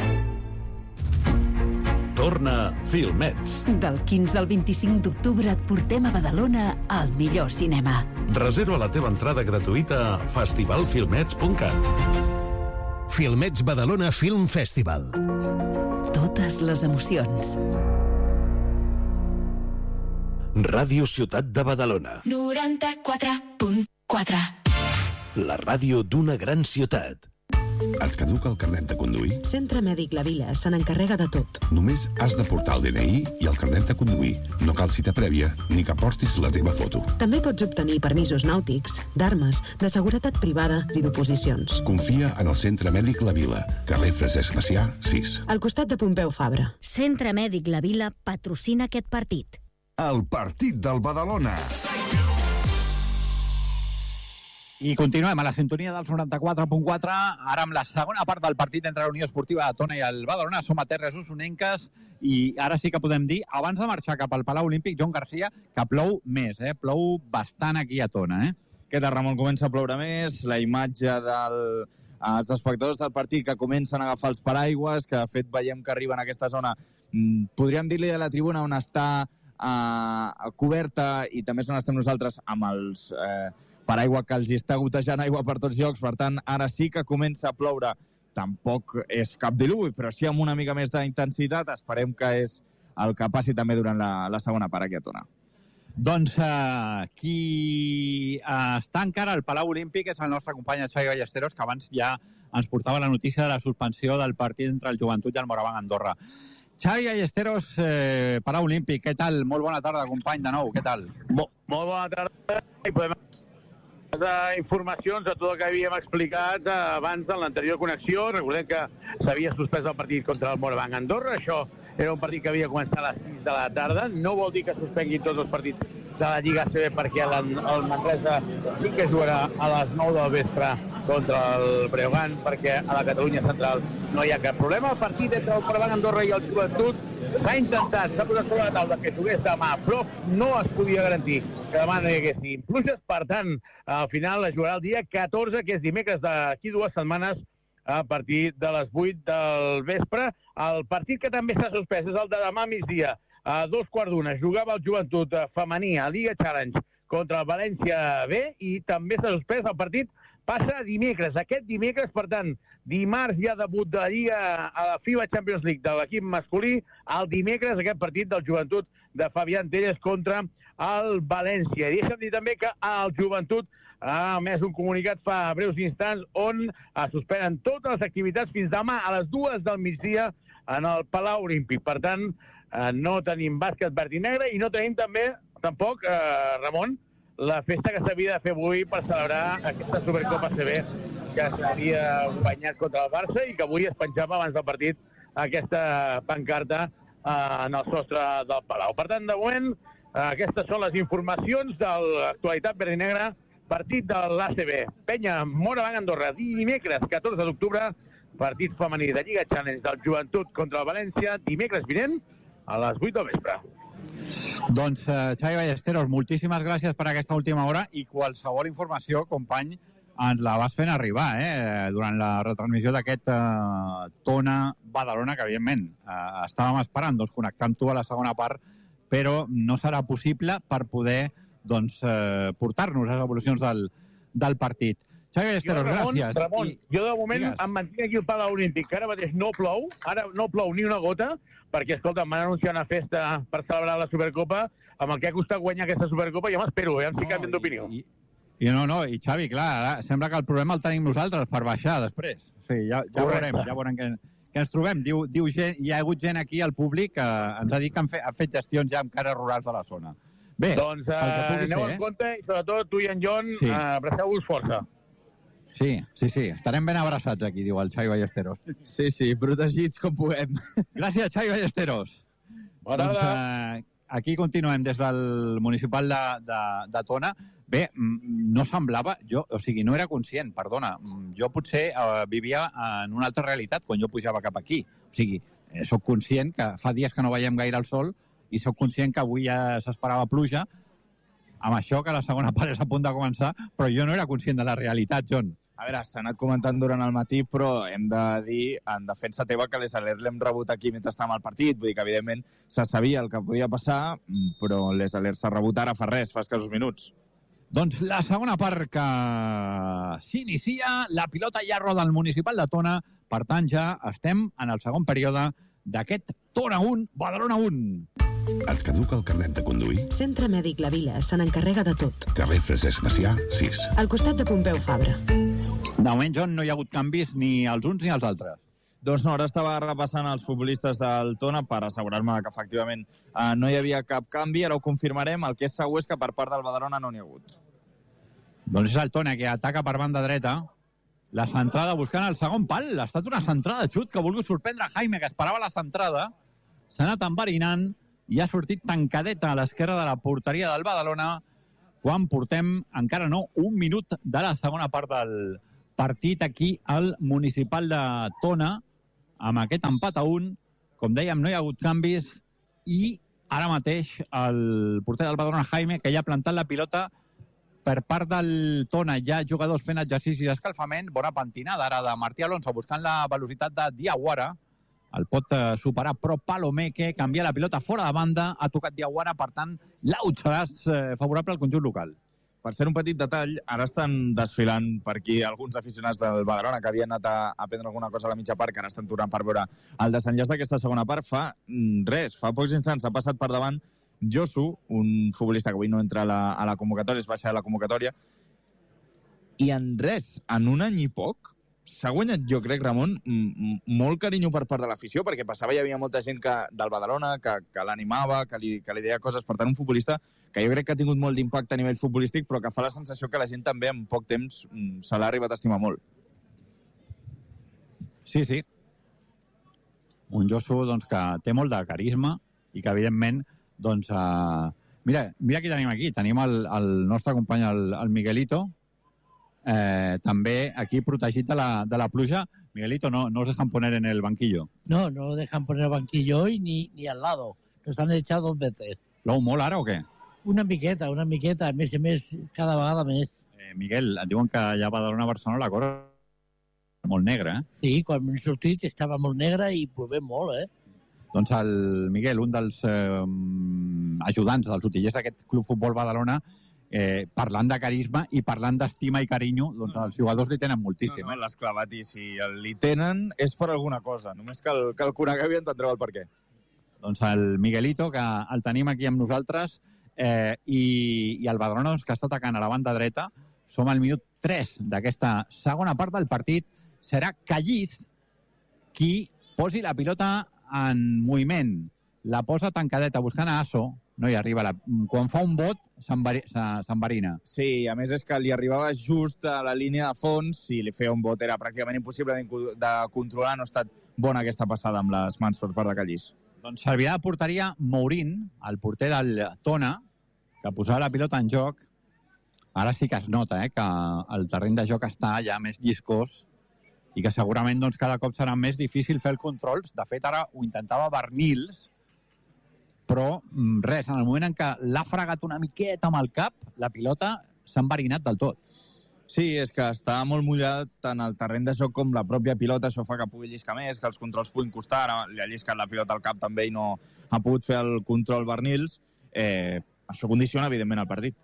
Torna Filmets. Del 15 al 25 d'octubre et portem a Badalona al millor cinema. Reserva la teva entrada gratuïta a festivalfilmets.cat. Filmets Badalona Film Festival. Totes les emocions. Ràdio Ciutat de Badalona. 94.4. La ràdio d'una gran ciutat. Et caduca el carnet de conduir? Centre Mèdic La Vila se n'encarrega de tot. Només has de portar el DNI i el carnet de conduir. No cal cita prèvia ni que portis la teva foto. També pots obtenir permisos nàutics, d'armes, de seguretat privada i d'oposicions. Confia en el Centre Mèdic La Vila, carrer Francesc Macià, 6. Al costat de Pompeu Fabra. Centre Mèdic La Vila patrocina aquest partit. El partit del Badalona. I continuem a la sintonia dels 94.4, ara amb la segona part del partit entre la Unió Esportiva de Tona i el Badalona. Som a terres usonenques i ara sí que podem dir, abans de marxar cap al Palau Olímpic, Joan Garcia, que plou més, plou bastant aquí a Tona. Què tal, Ramon? Comença a ploure més, la imatge dels espectadors del partit que comencen a agafar els paraigües, que de fet veiem que arriben a aquesta zona, podríem dir-li a la tribuna on està coberta i també és on estem nosaltres amb els paraigua que els està gotejant aigua per tots llocs. Per tant, ara sí que comença a ploure. Tampoc és cap diluvi, però sí amb una mica més d'intensitat. Esperem que és el que passi també durant la segona part aquí a Tona. Doncs qui està encara al Palau Olímpic és el nostre company Xavi Ballesteros, que abans ja ens portava la notícia de la suspensió del partit entre el Joventut i el Moraván Andorra. Xavi Ballesteros, Palau Olímpic, què tal? Molt bona tarda, company, de nou, què tal? Molt bona tarda, i podem informacions de tot el que havíem explicat abans en l'anterior connexió. Recordem que s'havia suspès el partit contra el Moraván Andorra. Això era un partit que havia començat a les 6 de la tarda. No vol dir que suspenguin tots els partits de la Lliga ACB, perquè el Manresa sí que jugarà a les 9 del vespre contra el Breogán, perquè a la Catalunya Central no hi ha cap problema. El partit entre el Moraván Andorra i el Joventut s'ha intentat, s'ha posat sobre la taula que jugués demà, però no es podia garantir que demà no hi haguessin pluges. Per tant, al final es jugarà el dia 14, que és dimecres d'aquí 2 setmanes, a partir de les 8 del vespre. El partit que també s'ha suspès és el de demà migdia, a 2:15. Jugava el Joventut femení a Liga Challenge contra el València B i també s'ha suspès el partit. Passa dimecres, aquest dimecres, per tant, dimarts hi ha debut de la Lliga a la FIBA Champions League de l'equip masculí, el dimecres aquest partit del Joventut de Fabián Tellez contra el València. I deixa'm dir també que el Joventut ha emès un comunicat fa breus instants on es suspenen totes les activitats fins demà a les 2 del migdia en el Palau Olímpic. Per tant, no tenim bàsquet verd i negre i no tenim tampoc, Ramon, la festa que s'havia de fer avui per celebrar aquesta Supercopa CB que s'havia guanyat contra el Barça i que avui es penjava abans del partit aquesta pancarta en el sostre del Palau. Per tant, de moment, aquestes són les informacions de l'actualitat verd i negra. Partit de l'ACB. Penya Moraván Andorra, dimecres 14 d'octubre, partit femení de Lliga Challenge del Joventut contra el València, dimecres vinent a les 8 del vespre. Doncs, Xavi Ballesteros, moltíssimes gràcies per aquesta última hora i qualsevol informació, company, ens la vas fent arribar durant la retransmissió d'aquest Tona-Badalona, que evidentment estàvem esperant connectar amb tu a la segona part, però no serà possible per poder portar-nos les evolucions del partit. Xavi Ballesteros, gràcies. Ramon, jo de moment em mantinc aquí al Palau Olímpic, que ara mateix no plou, ara no plou ni una gota, perquè, escolta, em van anunciar una festa per celebrar la Supercopa, amb el que ha costat guanyar aquesta Supercopa, ja m'espero, ja em canvien d'opinió. I Xavi, clar, ara sembla que el problema el tenim nosaltres per baixar després. Sí, ja veurem què ens trobem. Diu gent, hi ha hagut gent aquí al públic que ens ha dit que han fet gestions ja amb cares rurals de la zona. Bé, doncs aneu en compte i sobretot tu i en Jon abraceu-vos força. Sí, estarem ben abraçats aquí, diu el Xavi Ballesteros. Sí, protegits com puguem. Gràcies, Xavi Ballesteros. Bona tarda. Aquí continuem des del municipal de Tona. Bé, no semblava, no era conscient, perdona, jo potser vivia en una altra realitat quan jo pujava cap aquí. O sigui, soc conscient que fa dies que no veiem gaire el sol i soc conscient que avui ja s'esperava pluja, amb això que la segona part és a punt de començar, però jo no era conscient de la realitat, Jon. A veure, s'ha anat comentant durant el matí, però hem de dir, en defensa teva, que les alerts l'hem rebut aquí mentre estàvem al partit. Vull dir que, evidentment, se sabia el que podia passar, però les alerts s'ha rebut ara fa res, fa escassos minuts. Doncs la segona part que s'inicia, la pilota ja roda al municipal de Tona, per tant ja estem en el segon període d'aquest Tona 1, Badalona 1. Et caduca el carnet de conduir? Centre Mèdic La Vila se n'encarrega de tot. Carrer Francesc Macià, 6. Al costat de Pompeu Fabra. De moment, John, no hi ha hagut canvis ni els uns ni els altres. Doncs no, ara estava repassant els futbolistes del Tona per assegurar-me que efectivament no hi havia cap canvi. Ara ho confirmarem. El que és segur és que per part del Badalona no n'hi ha hagut. Doncs és el Tona que ataca per banda dreta. La centrada buscant el segon pal. Ha estat una centrada de xut que ha volgut sorprendre Jaime, que esperava la centrada. S'ha anat enverinant i ha sortit tancadeta a l'esquerra de la porteria del Badalona quan portem, encara no, 1 minut de la segona part del partit aquí al Municipal de Tona, amb aquest empat a 1. Com dèiem, no hi ha hagut canvis i ara mateix el porter del Badalona, Jaime, que ja ha plantat la pilota per part del Tona. Hi ha jugadors fent exercicis d'escalfament. Bona pentinada ara de Martí Alonso buscant la velocitat de Diawara. El pot superar, però Palomeque canvia la pilota fora de banda, ha tocat Diawara, per tant, l'out serà favorable al conjunt local. Per ser un petit detall, ara estan desfilant per aquí alguns aficionats del Badalona que havien anat a prendre alguna cosa a la mitja part, que ara estan tornant per veure el desenllaç d'aquesta segona part. Fa pocs instants ha passat per davant Josu, un futbolista que avui no entra a la convocatòria, es baixa de la convocatòria, i en un any i poc, s'ha guanyat, jo crec, Ramon, molt carinyo per part de l'afició, perquè passava hi havia molta gent del Badalona que l'animava, que li deia coses. Per tant, un futbolista que jo crec que ha tingut molt d'impacte a nivell futbolístic, però que fa la sensació que la gent també en poc temps se l'ha arribat a estimar molt. Sí. Un Josu doncs, que té molt de carisma i que, evidentment, doncs... Mira qui tenim aquí. Tenim el nostre company, el Miguelito, també aquí protegit de la pluja. Miguelito, no os dejan poner en el banquillo. No dejan poner el banquillo hoy ni al lado. Nos han echado 2 veces. Plou molt ara o què? Una miqueta. A més a més, cada vegada més. Miguel, et diuen que allà a Badalona-Barcelona la cosa és molt negra, eh? Sí, quan hem sortit estava molt negra i plovent molt, eh? Doncs el Miguel, un dels ajudants dels utillers d'aquest Club Futbol Badalona, parlant de carisma i parlant d'estima i carinyo, doncs els jugadors li tenen moltíssim. No, l'has clavat, i si li tenen és per alguna cosa. Només que el conegueu i entendreu el per què. Doncs el Miguelito, que el tenim aquí amb nosaltres, i el Badalona, doncs, que està atacant a la banda dreta. Som al minut 3 d'aquesta segona part del partit. Serà Callís qui posi la pilota en moviment. La posa tancadeta buscant a Asso. No hi arriba. Quan fa un bot, s'enverina. Sí, a més és que li arribava just a la línia de fons. Si li feia un bot era pràcticament impossible de controlar. No ha estat bona aquesta passada amb les mans per part de Callís. Doncs servirà de porteria Mourín, el porter del Tona, que posava la pilota en joc. Ara sí que es nota que el terreny de joc està ja més lliscós i que segurament doncs, cada cop serà més difícil fer els controls. De fet, ara ho intentava Bernils, però res, en el moment en què l'ha fregat una miqueta amb el cap, la pilota s'ha enverinat del tot. Sí, és que està molt mullat tant el terreny de joc com la pròpia pilota. Això fa que pugui lliscar més, que els controls puguin costar. Li ha lliscat la pilota al cap també i no ha pogut fer el control Bernils. Això condiciona, evidentment, el partit.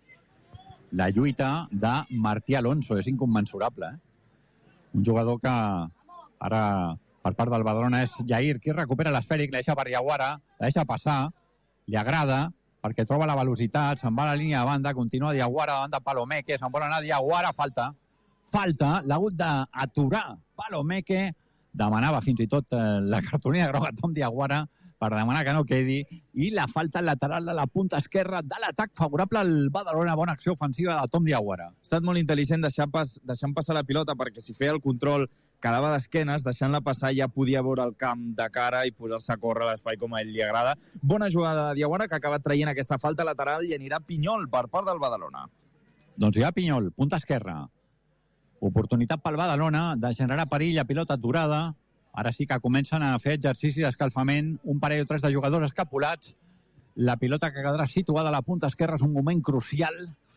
La lluita de Martí Alonso és inconmensurable. Un jugador que ara, per part del Badalona, és Jair, qui recupera l'esfèric, la deixa per Diawara, la deixa passar, li agrada, perquè troba la velocitat, se'n va a la línia de banda, continua Diawara davant de Palomeque, se'n vol anar Diawara, falta, l'ha hagut d'aturar Palomeque, demanava fins i tot la cartolina groga Tom Diawara per demanar que no quedi, i la falta lateral de la punta esquerra de l'atac favorable al Badalona. Bona acció ofensiva de Tom Diawara. Ha estat molt intel·ligent deixant passar la pilota, perquè si feia el control quedava d'esquenes, deixant-la passar ja podia veure el camp de cara i posar-se a córrer a l'espai com a ell li agrada. Bona jugada de Diawara, que ha acabat traient aquesta falta lateral, i anirà Pinyol per part del Badalona. Doncs hi ha Pinyol, punta esquerra. Oportunitat pel Badalona de generar perill, a pilota aturada. Ara sí que comencen a fer exercici d'escalfament. Un parell o 3 de jugadors escapulats. La pilota que quedarà situada a la punta esquerra és un moment crucial.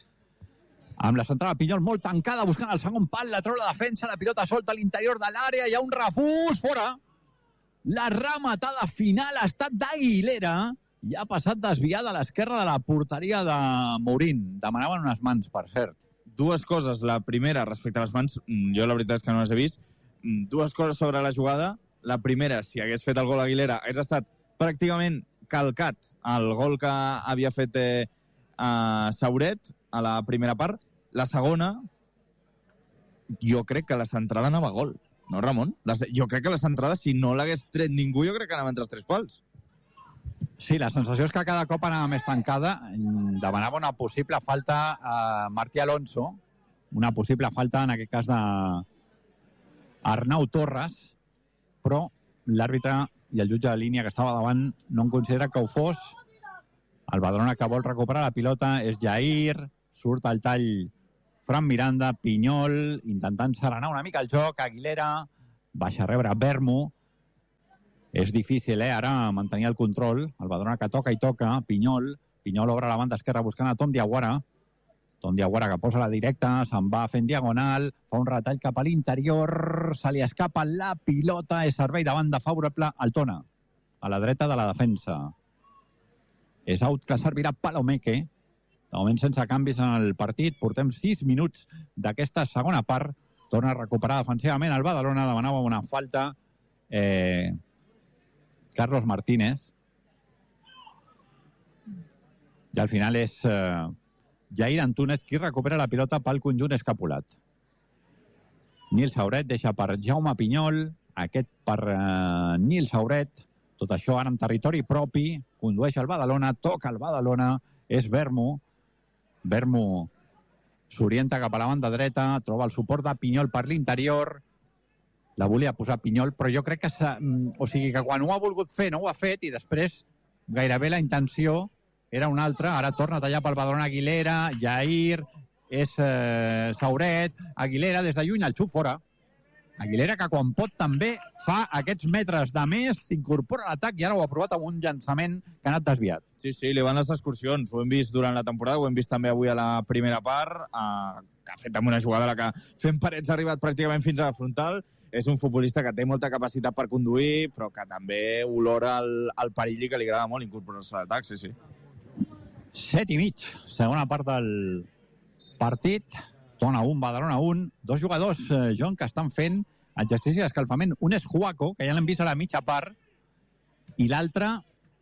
Amb la centrada Pinyol molt tancada, buscant el segon pal, la treu la defensa, la pilota solta a l'interior de l'àrea, hi ha un refús, fora. La rematada final ha estat d'Aguilera i ha passat desviada a l'esquerra de la porteria de Mourín. Demanaven unes mans, per cert. Dues coses. La primera, respecte a les mans, jo la veritat és que no les he vist. Dues coses sobre la jugada. La primera, si hagués fet el gol Aguilera, hagués estat pràcticament calcat el gol que havia fet Sauret a la primera part. La segona, jo crec que la centrada anava a gol, no, Ramon? Jo crec que la centrada, si no l'hagués tret ningú, jo crec que anava entre els 3 pals. Sí, la sensació és que cada cop anava més tancada. Demanava una possible falta a Martí Alonso, una possible falta, en aquest cas, d'Arnau Torres, però l'àrbitre i el jutge de línia que estava davant no en considera que ho fos. El Badalona que vol recuperar la pilota és Jair, surt al tall Fran Miranda, Pinyol, intentant serenar una mica el joc, Aguilera, baixa a rebre Vermo. És difícil, ara, mantenir el control. El Badalona que toca i toca, Pinyol obre la banda esquerra buscant a Tom Diawara. Tom Diawara que posa la directa, se'n va fent diagonal, fa un retall cap a l'interior, se li escapa la pilota, és servei de banda favorable al Tona, a la dreta de la defensa. És out que servirà Palomeque. De moment sense canvis en el partit. Portem 6 minuts d'aquesta segona part. Torna a recuperar defensivament el Badalona. Demanava una falta Carlos Martínez. I al final és Jair Antúnez qui recupera la pilota pel conjunt escapulat. Nil Sauret deixa per Jaume Pinyol, aquest per Nil Sauret. Tot això ara en territori propi. Condueix el Badalona, toca el Badalona, és Vermo. Vermo s'orienta cap a la banda dreta, troba el suport de Pinyol per l'interior. La volia posar Pinyol, però jo crec que que quan ho ha volgut fer no ho ha fet i després gairebé la intenció era una altra. Ara torna a tallar pel Badalona Aguilera, Jair, és Sauret, Aguilera des de lluny, el xup fora. Aguilera que quan pot també fa aquests metres de més, s'incorpora a l'atac i ara ho ha provat amb un llançament que ha anat desviat. Sí, li van les excursions. Ho hem vist durant la temporada, ho hem vist també avui a la primera part, que ha fet amb una jugada a la que fent parets ha arribat pràcticament fins a la frontal. És un futbolista que té molta capacitat per conduir, però que també olora el perill i que li agrada molt incorporar-se a l'atac, sí. 7:30, segona part del partit. Tona 1, Badalona 1. Dos jugadors, Joan, que estan fent exercici d'escalfament. Un és Juaco, que ja l'hem vist a la mitja part, i l'altre,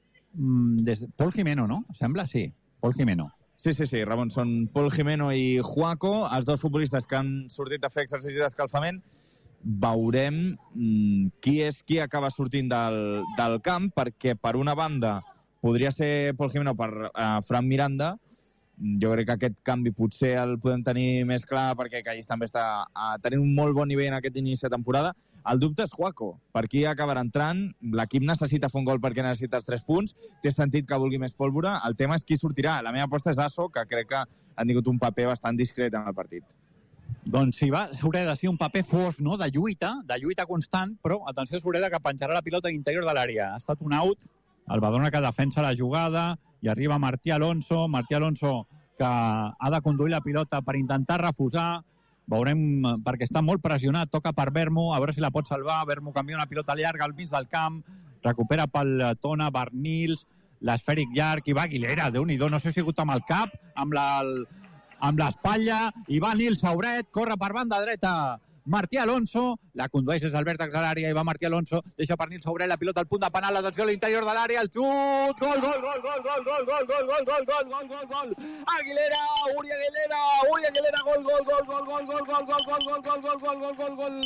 Pol Jimeno, no? Sembla? Sí, Pol Jimeno. Sí, Ramon, són Pol Jimeno i Juaco, els dos futbolistes que han sortit a fer exercici d'escalfament. Veurem qui és qui acaba sortint del camp, perquè per una banda podria ser Pol Jimeno per Fran Miranda. Jo crec que aquest canvi potser el podem tenir més clar perquè Callis també està tenint un molt bon nivell en aquest inici de temporada. El dubte és Juaco. Per qui acabarà entrant? L'equip necessita fer un gol perquè necessita els 3 punts. Té sentit que vulgui més pólvora. El tema és qui sortirà. La meva aposta és Asso, que crec que ha tingut un paper bastant discret en el partit. Doncs si va, Sureda, sí, un paper fos, no?, de lluita constant, però atenció, Sureda, que penjarà la pilota a l'interior de l'àrea. Ha estat un out, el Badalona que defensa la jugada, i arriba Martí Alonso, que ha de conduir la pilota per intentar refusar. Veurem, perquè està molt pressionat, toca per Vermo, a veure si la pot salvar. Vermo canvia una pilota llarga al mig del camp, recupera pel Tona, Barnils, l'esfèric llarg, i va Aguilera, Déu-n'hi-do, no sé si ha sigut amb el cap, amb l'espatlla, i va Nil Sauret, corre per banda dreta Martí Alonso, la condueix des del vèrtex de l'àrea, i va Martí Alonso, deixa per Nil Sauret la pilota al punt de penal, atenció a l'interior de l'àrea, el xut, gol, Aguilera, Uri Aguilera, gol.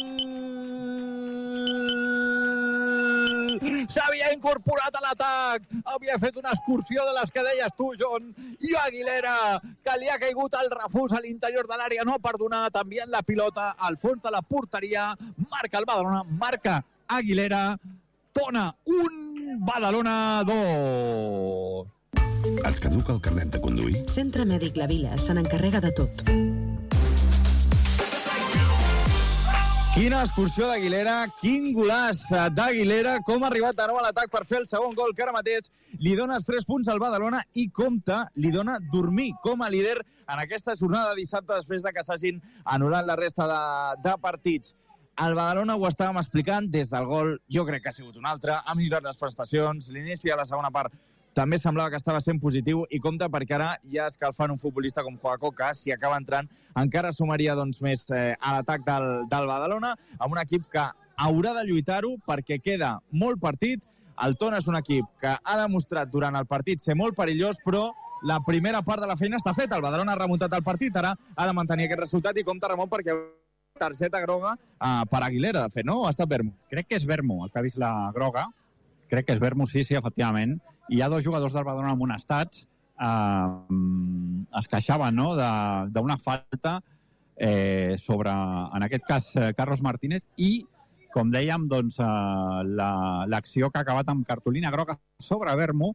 S'havia incorporat a l'atac, havia fet una excursió de les que deies tu, John, i Aguilera, que li ha caigut el refús a l'interior de l'àrea, no ha perdonat, enviant la pilota al fons de la porteria, marca el Badalona, marca Aguilera, Tona 1, Badalona 2. Et caduca el carnet de conduir? Centre Mèdic La Vila se n'encarrega de tot. Quina excursió d'Aguilera, quin golaç d'Aguilera, com ha arribat de nou a l'atac per fer el segon gol, que ara mateix li dona els 3 punts al Badalona i compta, li dona dormir com a líder en aquesta jornada de dissabte després de que s'hagin anul·lat la resta de partits. El Badalona, ho estàvem explicant, des del gol jo crec que ha sigut un altre, ha millorat les prestacions, l'inici de la segona part també semblava que estava sent positiu i compta perquè ara ja escalfant un futbolista com Juaco, que si acaba entrant encara sumaria més a l'atac del Badalona, amb un equip que haurà de lluitar-ho perquè queda molt partit, El Tona és un equip que ha demostrat durant el partit ser molt perillós, però la primera part de la feina està feta. El Badalona ha remuntat el partit, ara ha de mantenir aquest resultat i compta, Ramon, perquè targeta groga per Aguilera, de fet, no? O ha estat Vermo? Crec que és Vermo, el que ha vist la groga. Crec que és Vermo, sí, efectivament. I hi ha dos jugadors del Badalona amonestats. Es queixaven, no?, d'una falta sobre, en aquest cas, Carlos Martínez, i, com dèiem, doncs, l'acció que ha acabat amb cartolina groga sobre Vermo.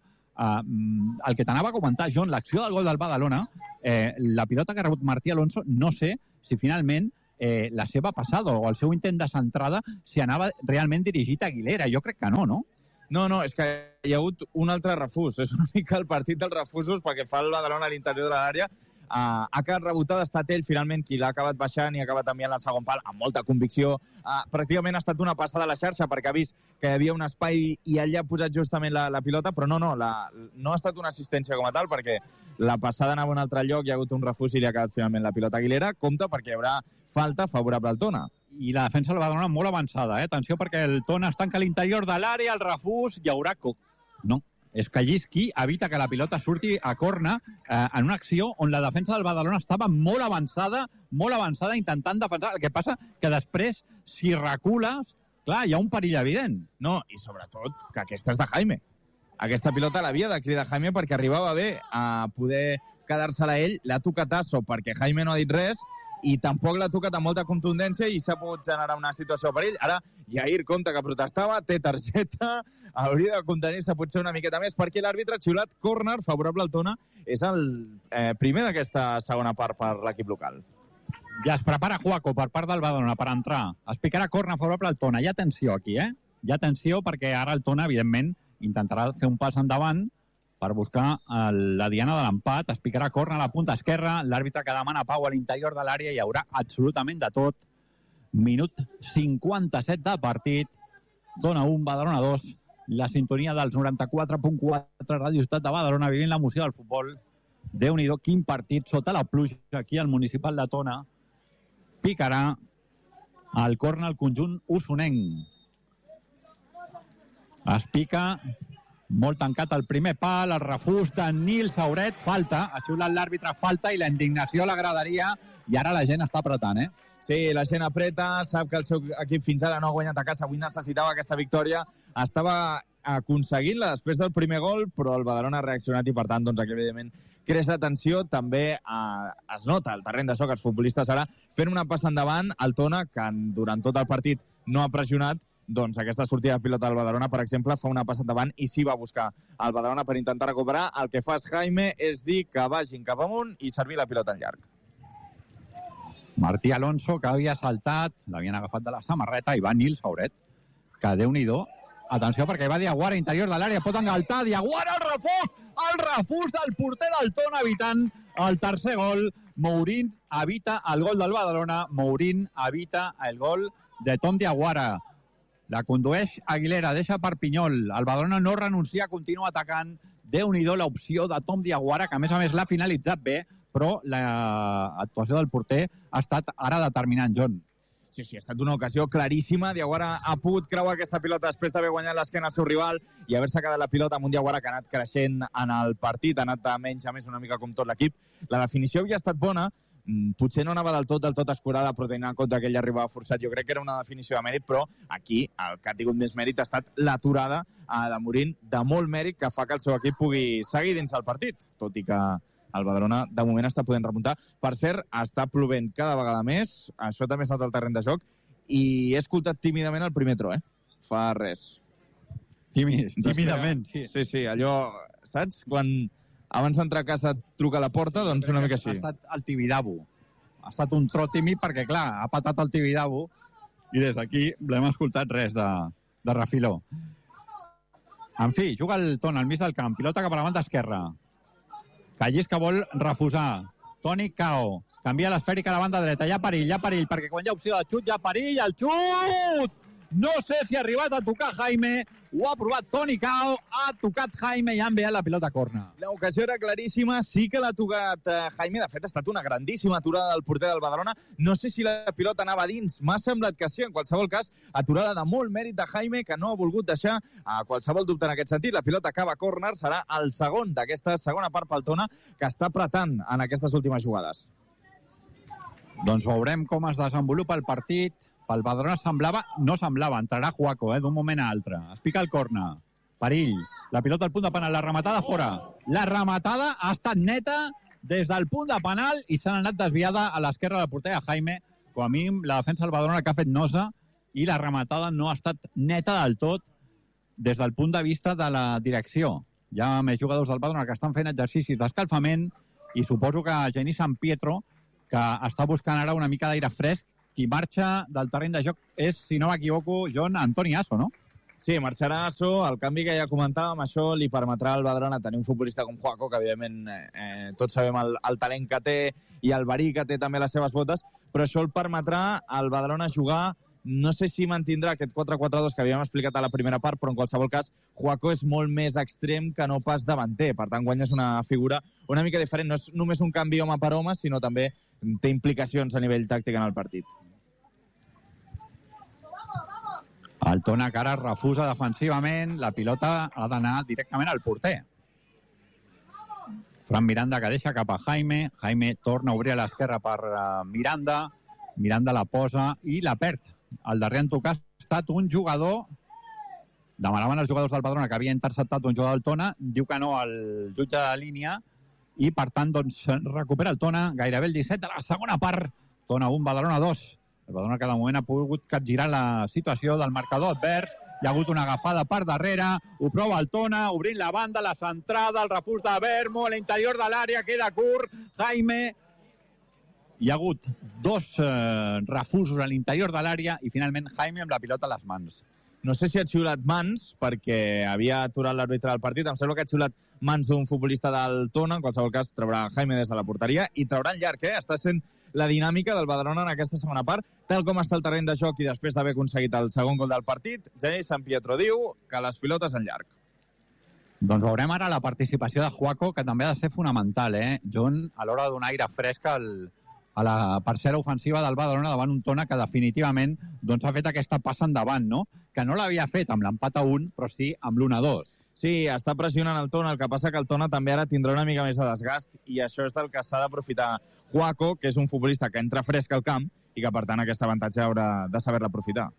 El que t'anava a comentar, John, l'acció del gol del Badalona, la pilota que ha rebut Martí Alonso, no sé si finalment la seva passada o el seu intent de centrada si anava realment dirigit a Aguilera. Jo crec que no, no? No, és que hi ha hagut un altre refús. És una mica el partit dels refusos perquè fa el Badalona a l'interior de l'àrea. Ha quedat rebotada, ha estat ell finalment qui l'ha acabat baixant i ha acabat enviant la segon pal amb molta convicció. Pràcticament ha estat una passada a la xarxa perquè ha vist que hi havia un espai i ell ha posat justament la pilota, però no ha estat una assistència com a tal perquè la passada anava a un altre lloc, hi ha hagut un refús i li ha quedat finalment la pilota a Aguilera. Compte perquè hi haurà falta favorable al Tona. I la defensa del Badalona molt avançada, Atenció, perquè el Tona es tanca a l'interior de l'àrea, el refús, hi haurà... No, és que Llisqui evita que la pilota surti a corna en una acció on la defensa del Badalona estava molt avançada, intentant defensar. El que passa que després, si recules, clar, hi ha un perill evident. No, i sobretot que aquesta és de Jaime. Aquesta pilota l'havia de cridar Jaime perquè arribava bé a poder quedar-se-la ell. L'ha tocat Asso perquè Jaime no ha dit res i tampoc l'ha tocat amb molta contundència i s'ha pogut generar una situació per ell. Ara, Jair compta que protestava, té targeta, hauria de contenir-se potser una miqueta més perquè l'àrbitre ha xiulat córner favorable al Tona. És el primer d'aquesta segona part per l'equip local. Ja es prepara Juaco per part del Badalona per entrar. Es picarà córner favorable al Tona. Hi ha atenció aquí, Hi ha atenció perquè ara el Tona, evidentment, intentarà fer un pas endavant per buscar la diana de l'empat. Es picarà córner a la punta esquerra. L'àrbitre que demana pau a l'interior de l'àrea. Hi haurà absolutament de tot. Minut 57 de partit. Tona 1, Badalona 2. La sintonia dels 94.4 Ràdio Ciutat de Badalona, vivint l'emoció del futbol. Déu-n'hi-do, quin partit sota la pluja aquí al municipal de Tona. Picarà el córner al conjunt usonenc. Es pica, molt tancat el primer pal, el refús de Nil Sauret, falta, ha xiulat l'àrbitre, falta, i la indignació a la graderia, i ara la gent està apretant, Sí, la gent apreta, sap que el seu equip fins ara no ha guanyat a casa, avui necessitava aquesta victòria, estava aconseguint-la després del primer gol, però el Badalona ha reaccionat i, per tant, doncs, aquí, evidentment, creix la tensió. També es nota al terreny de joc, els futbolistes ara fent una passa endavant, el Tona, que durant tot el partit no ha pressionat, doncs aquesta sortida de pilota del Badalona, per exemple, fa una passa endavant i sí va buscar el Badalona per intentar recuperar. El que fa Jaime és dir que vagin cap amunt i servir la pilota en llarg. Martí Alonso, que havia saltat, l'havien agafat de la samarreta, i va Nil Sauret, que Déu-n'hi-do. Atenció, perquè va Diaguara, interior de l'àrea, pot engaltar, Diaguara, el refús del porter del Tona, evitant el tercer gol. Mourín evita el gol del Badalona, Mourín evita el gol de Tom Diaguara. La condueix Aguilera, deixa per Pinyol. El Badalona no renuncia, continua atacant. Déu-n'hi-do l'opció de Tom Diaguara, que a més l'ha finalitzat bé, però l'actuació del porter ha estat ara determinant, John. Sí, ha estat una ocasió claríssima. Diaguara ha pogut creuar aquesta pilota després d'haver guanyat l'esquena al seu rival i haver-se quedat la pilota amb un Diaguara que ha anat creixent en el partit, ha anat de menys a més una mica com tot l'equip. La definició havia estat bona, potser no anava del tot escurada, però tenint en compte que ell arribava forçat, jo crec que era una definició de mèrit, però aquí el que ha tingut més mèrit ha estat l'aturada de Mourín, de molt mèrit, que fa que el seu equip pugui seguir dins el partit, tot i que el Badalona de moment està podent remuntar. Per cert, està plovent cada vegada més, això també es nota al terreny de joc, i he escoltat tímidament el primer tro, fa res. Tímidament, sí. Sí, allò, saps? Quan abans d'entrar a casa et truca a la porta, doncs una mica així. Ha estat el Tibidabo. Ha estat un tro tímid perquè, clar, ha patat el Tibidabo i des d'aquí l'hem escoltat res de refiló. En fi, juga el Tona al mig del camp, pilota cap a la banda esquerra. Callís que vol refusar. Toni Cao. Canvia l'esfèrica a la banda dreta. Hi ha perill, perquè quan hi ha opció de xut, hi ha perill. El xut! No sé si ha arribat a tocar Jaime, ho ha provat Toni Cao, ha tocat Jaime i ha enviat la pilota a corna. L'ocasió era claríssima, sí que l'ha tocat Jaime, de fet ha estat una grandíssima aturada del porter del Badalona, no sé si la pilota anava dins, m'ha semblat que sí, en qualsevol cas, aturada de molt mèrit de Jaime, que no ha volgut deixar a qualsevol dubte en aquest sentit, la pilota acaba a córner, serà el segon d'aquesta segona part pel Tona, que està apretant en aquestes últimes jugades. Doncs veurem com es desenvolupa el partit. Pel Badalona no semblava, entrarà Juaco, d'un moment a altre. Es pica el corna, perill, la pilota al punt de penal, la rematada fora. La rematada ha estat neta des del punt de penal i s'ha anat desviada a l'esquerra del porter de Jaime. Com a mínim, la defensa del Badalona que ha fet nosa i la rematada no ha estat neta del tot des del punt de vista de la direcció. Hi ha més jugadors del Badalona que estan fent exercicis d'escalfament i suposo que Genís San Pietro, que està buscant ara una mica d'aire fresc, qui marxa del terreny de joc és, si no m'equivoco, Antoni Asso, no? Sí, marxarà Asso, el canvi que ja comentàvem, això li permetrà al Badalona tenir un futbolista com Juaco, que evidentment tots sabem el talent que té i el verí que té també les seves botes, però això el permetrà al Badalona jugar, no sé si mantindrà aquest 4-4-2 que havíem explicat a la primera part, però en qualsevol cas Juaco és molt més extrem que no pas davanter, per tant guanyes una figura una mica diferent, no és només un canvi home per home, sinó també té implicacions a nivell tàctic en el partit. El Tona que ara refusa defensivament, la pilota ha d'anar directament al porter. Fran Miranda que deixa cap a Jaime, Jaime torna a obrir a l'esquerra per Miranda, Miranda la posa i la perd. El darrer en tocar ha estat un jugador, demanaven els jugadors del Badalona que havia interceptat un jugador del Tona, diu que no el jutge de línia i per tant doncs recupera el Tona gairebé el 17 de la segona part. Tona 1, Badalona 2. El Badalona que de moment ha pogut capgirar la situació del marcador advers. Hi ha hagut una agafada per darrere, ho prova el Tona, obrint la banda, la centrada, el refús de Bermo, a l'interior de l'àrea, queda curt, Jaime. Hi ha hagut dos refusos a l'interior de l'àrea i finalment Jaime amb la pilota a les mans. No sé si ha xiulat mans, perquè havia aturat l'àrbitre del partit. Em sembla que ha xiulat mans d'un futbolista del Tona. En qualsevol cas, traurà Jaime des de la porteria i traurà en llarg, Està sent la dinàmica del Badalona en aquesta segona part, tal com està el terreny de joc i després d'haver aconseguit el segon gol del partit. Genís San Pietro diu que les pilotes en llarg. Doncs veurem ara la participació de Juaco, que també ha de ser fonamental, John, a l'hora de donar aire fresc a la parcel·la ofensiva del Badalona davant un Tona que definitivament doncs, ha fet aquesta passa endavant, no? Que no l'havia fet amb l'empat a 1, però sí amb l'1-2. Sí, està pressionant el Tona, el que passa que el Tona també ara tindrà una mica més de desgast i això és del que s'ha d'aprofitar Juaco, que és un futbolista que entra fresc al camp i que per tant aquest avantatge haurà de saber-la aprofitar.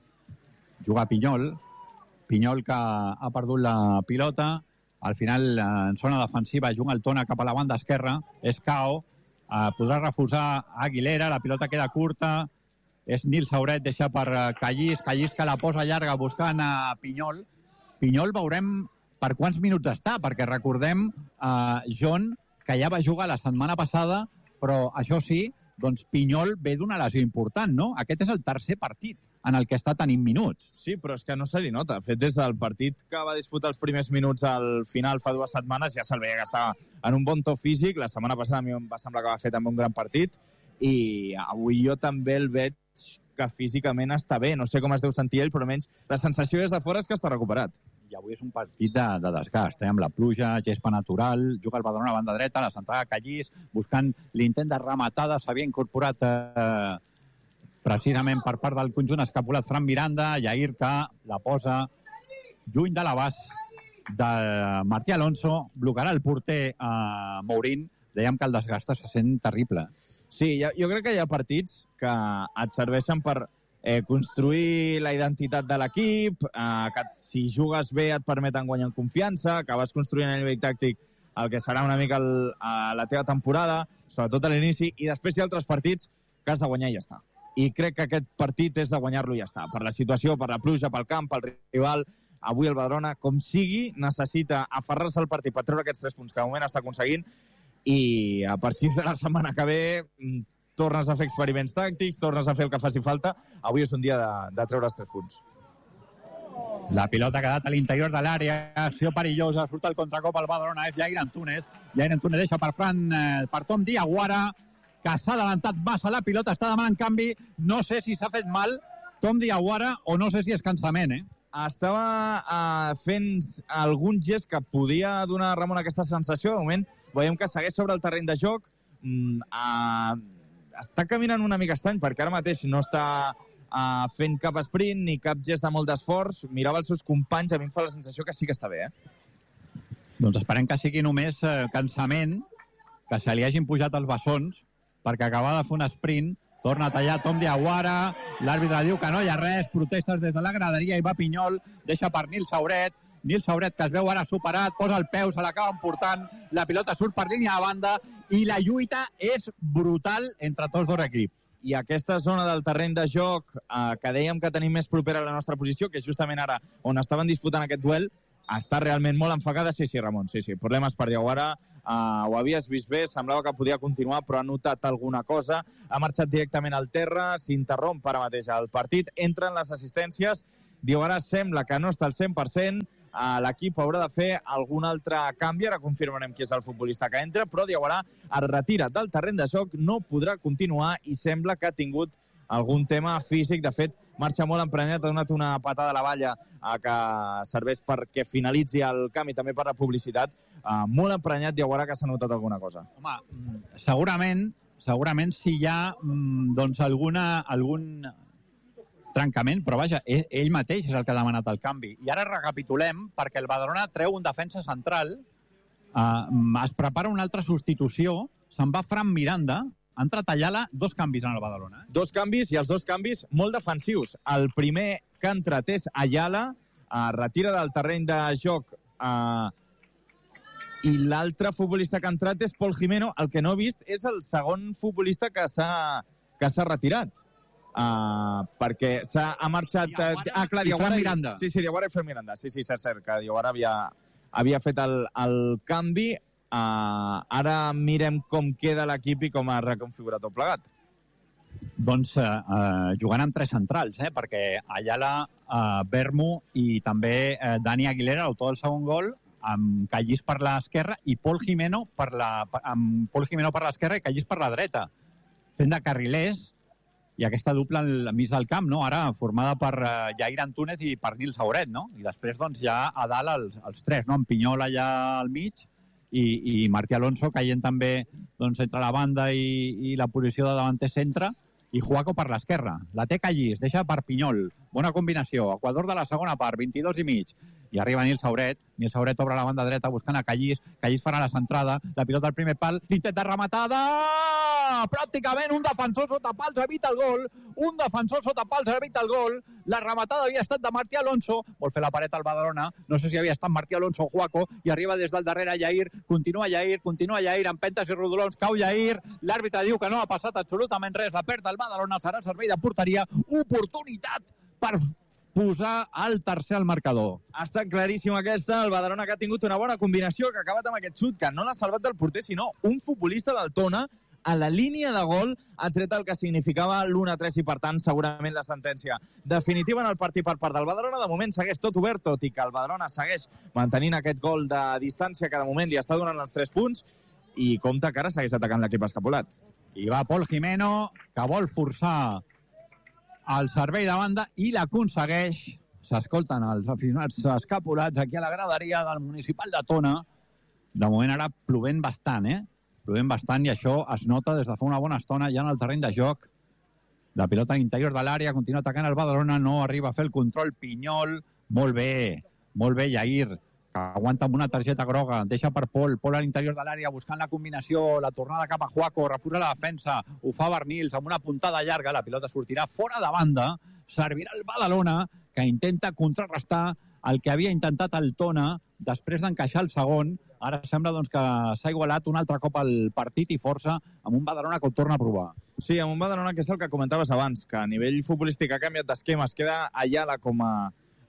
Juga Pinyol que ha perdut la pilota, al final en zona defensiva juga el Tona cap a la banda esquerra, és Cao, podrà refusar Aguilera, la pilota queda curta, és Nil Sauret, deixa per Callís que la posa llarga buscant a Pinyol. Pinyol veurem per quants minuts està, perquè recordem John, que ja va jugar la setmana passada, però això sí, doncs Pinyol ve d'una lesió important, no? Aquest és el tercer partit en el que està tenint minuts. Sí, però és que no se li nota. De fet, des del partit que va disputar els primers minuts al final fa 2 setmanes ja se'l veia que estava en un bon to físic. La setmana passada a mi em va semblar que va fer també un gran partit i avui jo també el veig que físicament està bé. No sé com es deu sentir ell, però almenys la sensació des de fora és que està recuperat. I avui és un partit de desgast, amb la pluja, gespa natural, juga el Badalona a banda dreta, la centrada Callís, buscant l'intent de rematada, s'havia incorporat precisament per part del conjunt escapulat Fran Miranda, Jair que la posa lluny de l'abast de Martí Alonso, blocarà el porter Mourín, dèiem que el desgast se sent terrible. Sí, jo crec que hi ha partits que et serveixen per construir la identitat de l'equip, que si jugues bé et permeten guanyar confiança, que vas construint a nivell tàctic el que serà una mica la teva temporada, sobretot a l'inici, i després hi ha altres partits que has de guanyar i ja està. I crec que aquest partit és de guanyar-lo i ja està. Per la situació, per la pluja, pel camp, pel rival, avui el Badalona, com sigui, necessita aferrar-se al partit per treure aquests 3 punts que de moment està aconseguint i a partir de la setmana que ve tornes a fer experiments tàctics, tornes a fer el que faci falta. Avui és un dia de treure els 3 punts. La pilota ha quedat a l'interior de l'àrea, acció perillosa, surt el contracop al Badalona, és Jair Antúnez. Jair Antúnez deixa per Tom Diaguara, que s'ha adelantat massa la pilota, està demanant canvi, no sé si s'ha fet mal, Tom Diawara, o no sé si és cansament, Estava fent algun gest que podia donar a Ramon aquesta sensació. De moment veiem que segueix sobre el terreny de joc. Està caminant una mica estrany, perquè ara mateix no està fent cap sprint ni cap gest de molt d'esforç. Mirava els seus companys, a mi em fa la sensació que sí que està bé, Doncs esperem que sigui només cansament, que se li hagin pujat els bessons, perquè acaba de fer un sprint, torna a tallar Tom Diawara, l'àrbitre diu que no hi ha res, protestes des de la graderia, i va Pinyol, deixa per Nil Sauret, que es veu ara superat, posa el peu, se l'acaben portant, la pilota surt per línia de banda, i la lluita és brutal entre tots dos equips. I aquesta zona del terreny de joc que dèiem que tenim més propera a la nostra posició, que és justament ara on estaven disputant aquest duel, està realment molt enfocada. Sí, Ramon, sí. Problemes per Diawara, ho havies vist bé, semblava que podia continuar, però ha notat alguna cosa, ha marxat directament al terra, s'interromp ara mateix el partit, entren les assistències, Diawara sembla que no està al 100%, l'equip haurà de fer algun altre canvi, ara confirmarem qui és el futbolista que entra, però Diawara es retira del terreny de joc, no podrà continuar i sembla que ha tingut algun tema físic. De fet, marxa molt emprenyat, ha donat una patada a la valla que serveix perquè finalitzi el canvi, també per la publicitat. Molt emprenyat Diawara, que s'ha notat alguna cosa. Home, segurament si hi ha algun trencament, però vaja, ell mateix és el que ha demanat el canvi. I ara recapitulem, perquè el Badalona treu un defensa central, es prepara una altra substitució, se'n va Fran Miranda, ha entrat Ayala, 2 canvis en el Badalona. 2 canvis, i els 2 canvis molt defensius. El primer que ha entrat és Ayala, retira del terreny de joc, i l'altre futbolista que ha entrat és Pol Jimeno. El que no he vist és el segon futbolista que s'ha retirat. Perquè ha marxat... Diawara i Fran Miranda. Sí, Diawara i Fran Miranda. Sí, cert, que Diawara havia fet el canvi. Ara mirem com queda l'equip i com ha reconfigurat tot plegat. Doncs jugant amb 3 centrals, perquè Ayala, Vermo i també Dani Aguilera, l'autor del segon gol, amb Callís per l'esquerra i Pol Jimeno per l'esquerra i Callís per la dreta, fent de carrilers, i aquesta dupla al mig del camp, ara formada per Jair Antúnez i per Nil Sauret, i després ja a dalt els 3, amb Pinyol allà al mig i Martí Alonso caient també entre la banda i la posició de davanter centre, i Juaco per l'esquerra. La té Callís, deixa per Pinyol. Bona combinació. Equador de la segona part, 22 i mig. I arriba Nil Sauret. Nil Sauret obre la banda dreta buscant a Callís. Callís farà la centrada. La pilota al primer pal. L'intent de rematada! Pràcticament un defensor sota pals evita el gol. La rematada havia estat de Martí Alonso. Vol fer la paret al Badalona. No sé si havia estat Martí Alonso o Juaco. I arriba des del darrere Jair. Continua Jair. Empentes i rodolons. Cau Jair. L'àrbitre diu que no ha passat absolutament res. La perd el Badalona. Serà servei de porteria. Oportunitat per posar el tercer al marcador. Ha estat claríssim aquesta. El Badalona, que ha tingut una bona combinació, que ha acabat amb aquest xut, que no l'ha salvat del porter, sinó un futbolista del Tona a la línia de gol ha tret el que significava l'1-3 i, per tant, segurament la sentència definitiva en el partit per part del Badalona. De moment segueix tot obert, tot i que el Badalona segueix mantenint aquest gol de distància que de moment li està donant els 3 punts, i compte que ara segueix atacant l'equip escapulat. I va Pol Jimeno, que vol forçar el servei de banda i l'aconsegueix. S'escolten els aficionats escapulats aquí a la graderia del Municipal de Tona. De moment ara plovent bastant, Plovent bastant, i això es nota des de fa una bona estona ja en el terreny de joc. La pilota a l'interior de l'àrea, continua atacant el Badalona, no arriba a fer el control Pinyol. Molt bé, Jair, que aguanta amb una targeta groga, deixa per Pol a l'interior de l'àrea buscant la combinació, la tornada cap a Juaco, refusa la defensa, ho fa Bernils amb una puntada llarga, la pilota sortirà fora de banda, servirà el Badalona, que intenta contrarrestar el que havia intentat el Tona després d'encaixar el segon. Ara sembla que s'ha igualat un altre cop el partit i força amb un Badalona que ho torna a provar. Sí, amb un Badalona que és el que comentaves abans, que a nivell futbolístic ha canviat d'esquema, es queda Ayala com a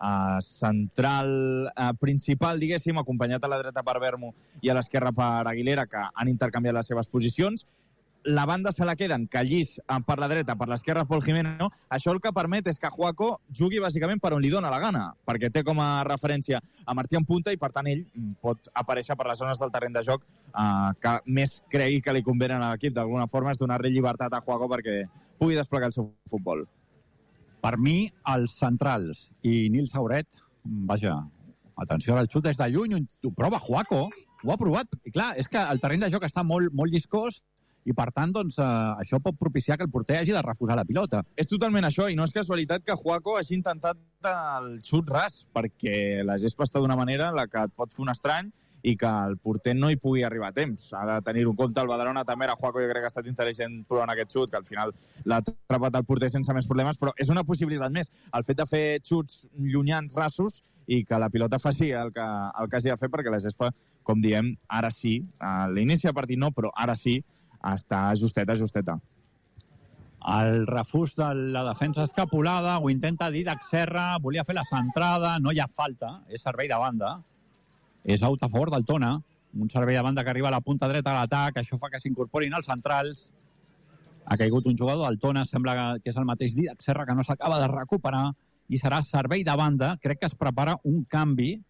central principal, diguéssim, acompanyat a la dreta per Vermo i a l'esquerra per Aguilera, que han intercanviat les seves posicions. La banda se la queden Callís per la dreta, per l'esquerra Pol Jimeno. Això el que permet és que Juaco jugui bàsicament per on li dóna la gana, perquè té com a referència a Martí en punta i, per tant, ell pot aparèixer per les zones del terreny de joc que més cregui que li convenen a l'equip. D'alguna forma és donar-li llibertat a Juaco perquè pugui desplegar el seu futbol. Per mi, els centrals i Nil Sauret, vaja, atenció al xut des de lluny, ho prova Juaco, ho ha provat. I clar, és que el terreny de joc està molt lliscós i, per tant, doncs, això pot propiciar que el porter hagi de refusar la pilota. És totalment això, i no és casualitat que Juaco hagi intentat el xut ras, perquè la gespa està d'una manera en la que et pot fer un estrany i que el porter no hi pugui arribar a temps. Ha de tenir-ho en compte. El Badalona també era Juaco, jo crec que ha estat intel·ligent provant aquest xut, que al final l'ha atrapat el porter sense més problemes, però és una possibilitat més. El fet de fer xuts llunyans, rasos, i que la pilota faci el que hagi de fer, perquè la gespa, com diem, ara sí, a l'inici de partit no, però ara sí, està justeta. El refús de la defensa escapulada, ho intenta Didac Serra, volia fer la centrada, no hi ha falta, és servei de banda. És out a favor del Tona, un servei de banda que arriba a la punta dreta de l'atac, això fa que s'incorporin els centrals. Ha caigut un jugador del Tona, sembla que és el mateix Didac Serra, que no s'acaba de recuperar, i serà servei de banda. Crec que es prepara un canvi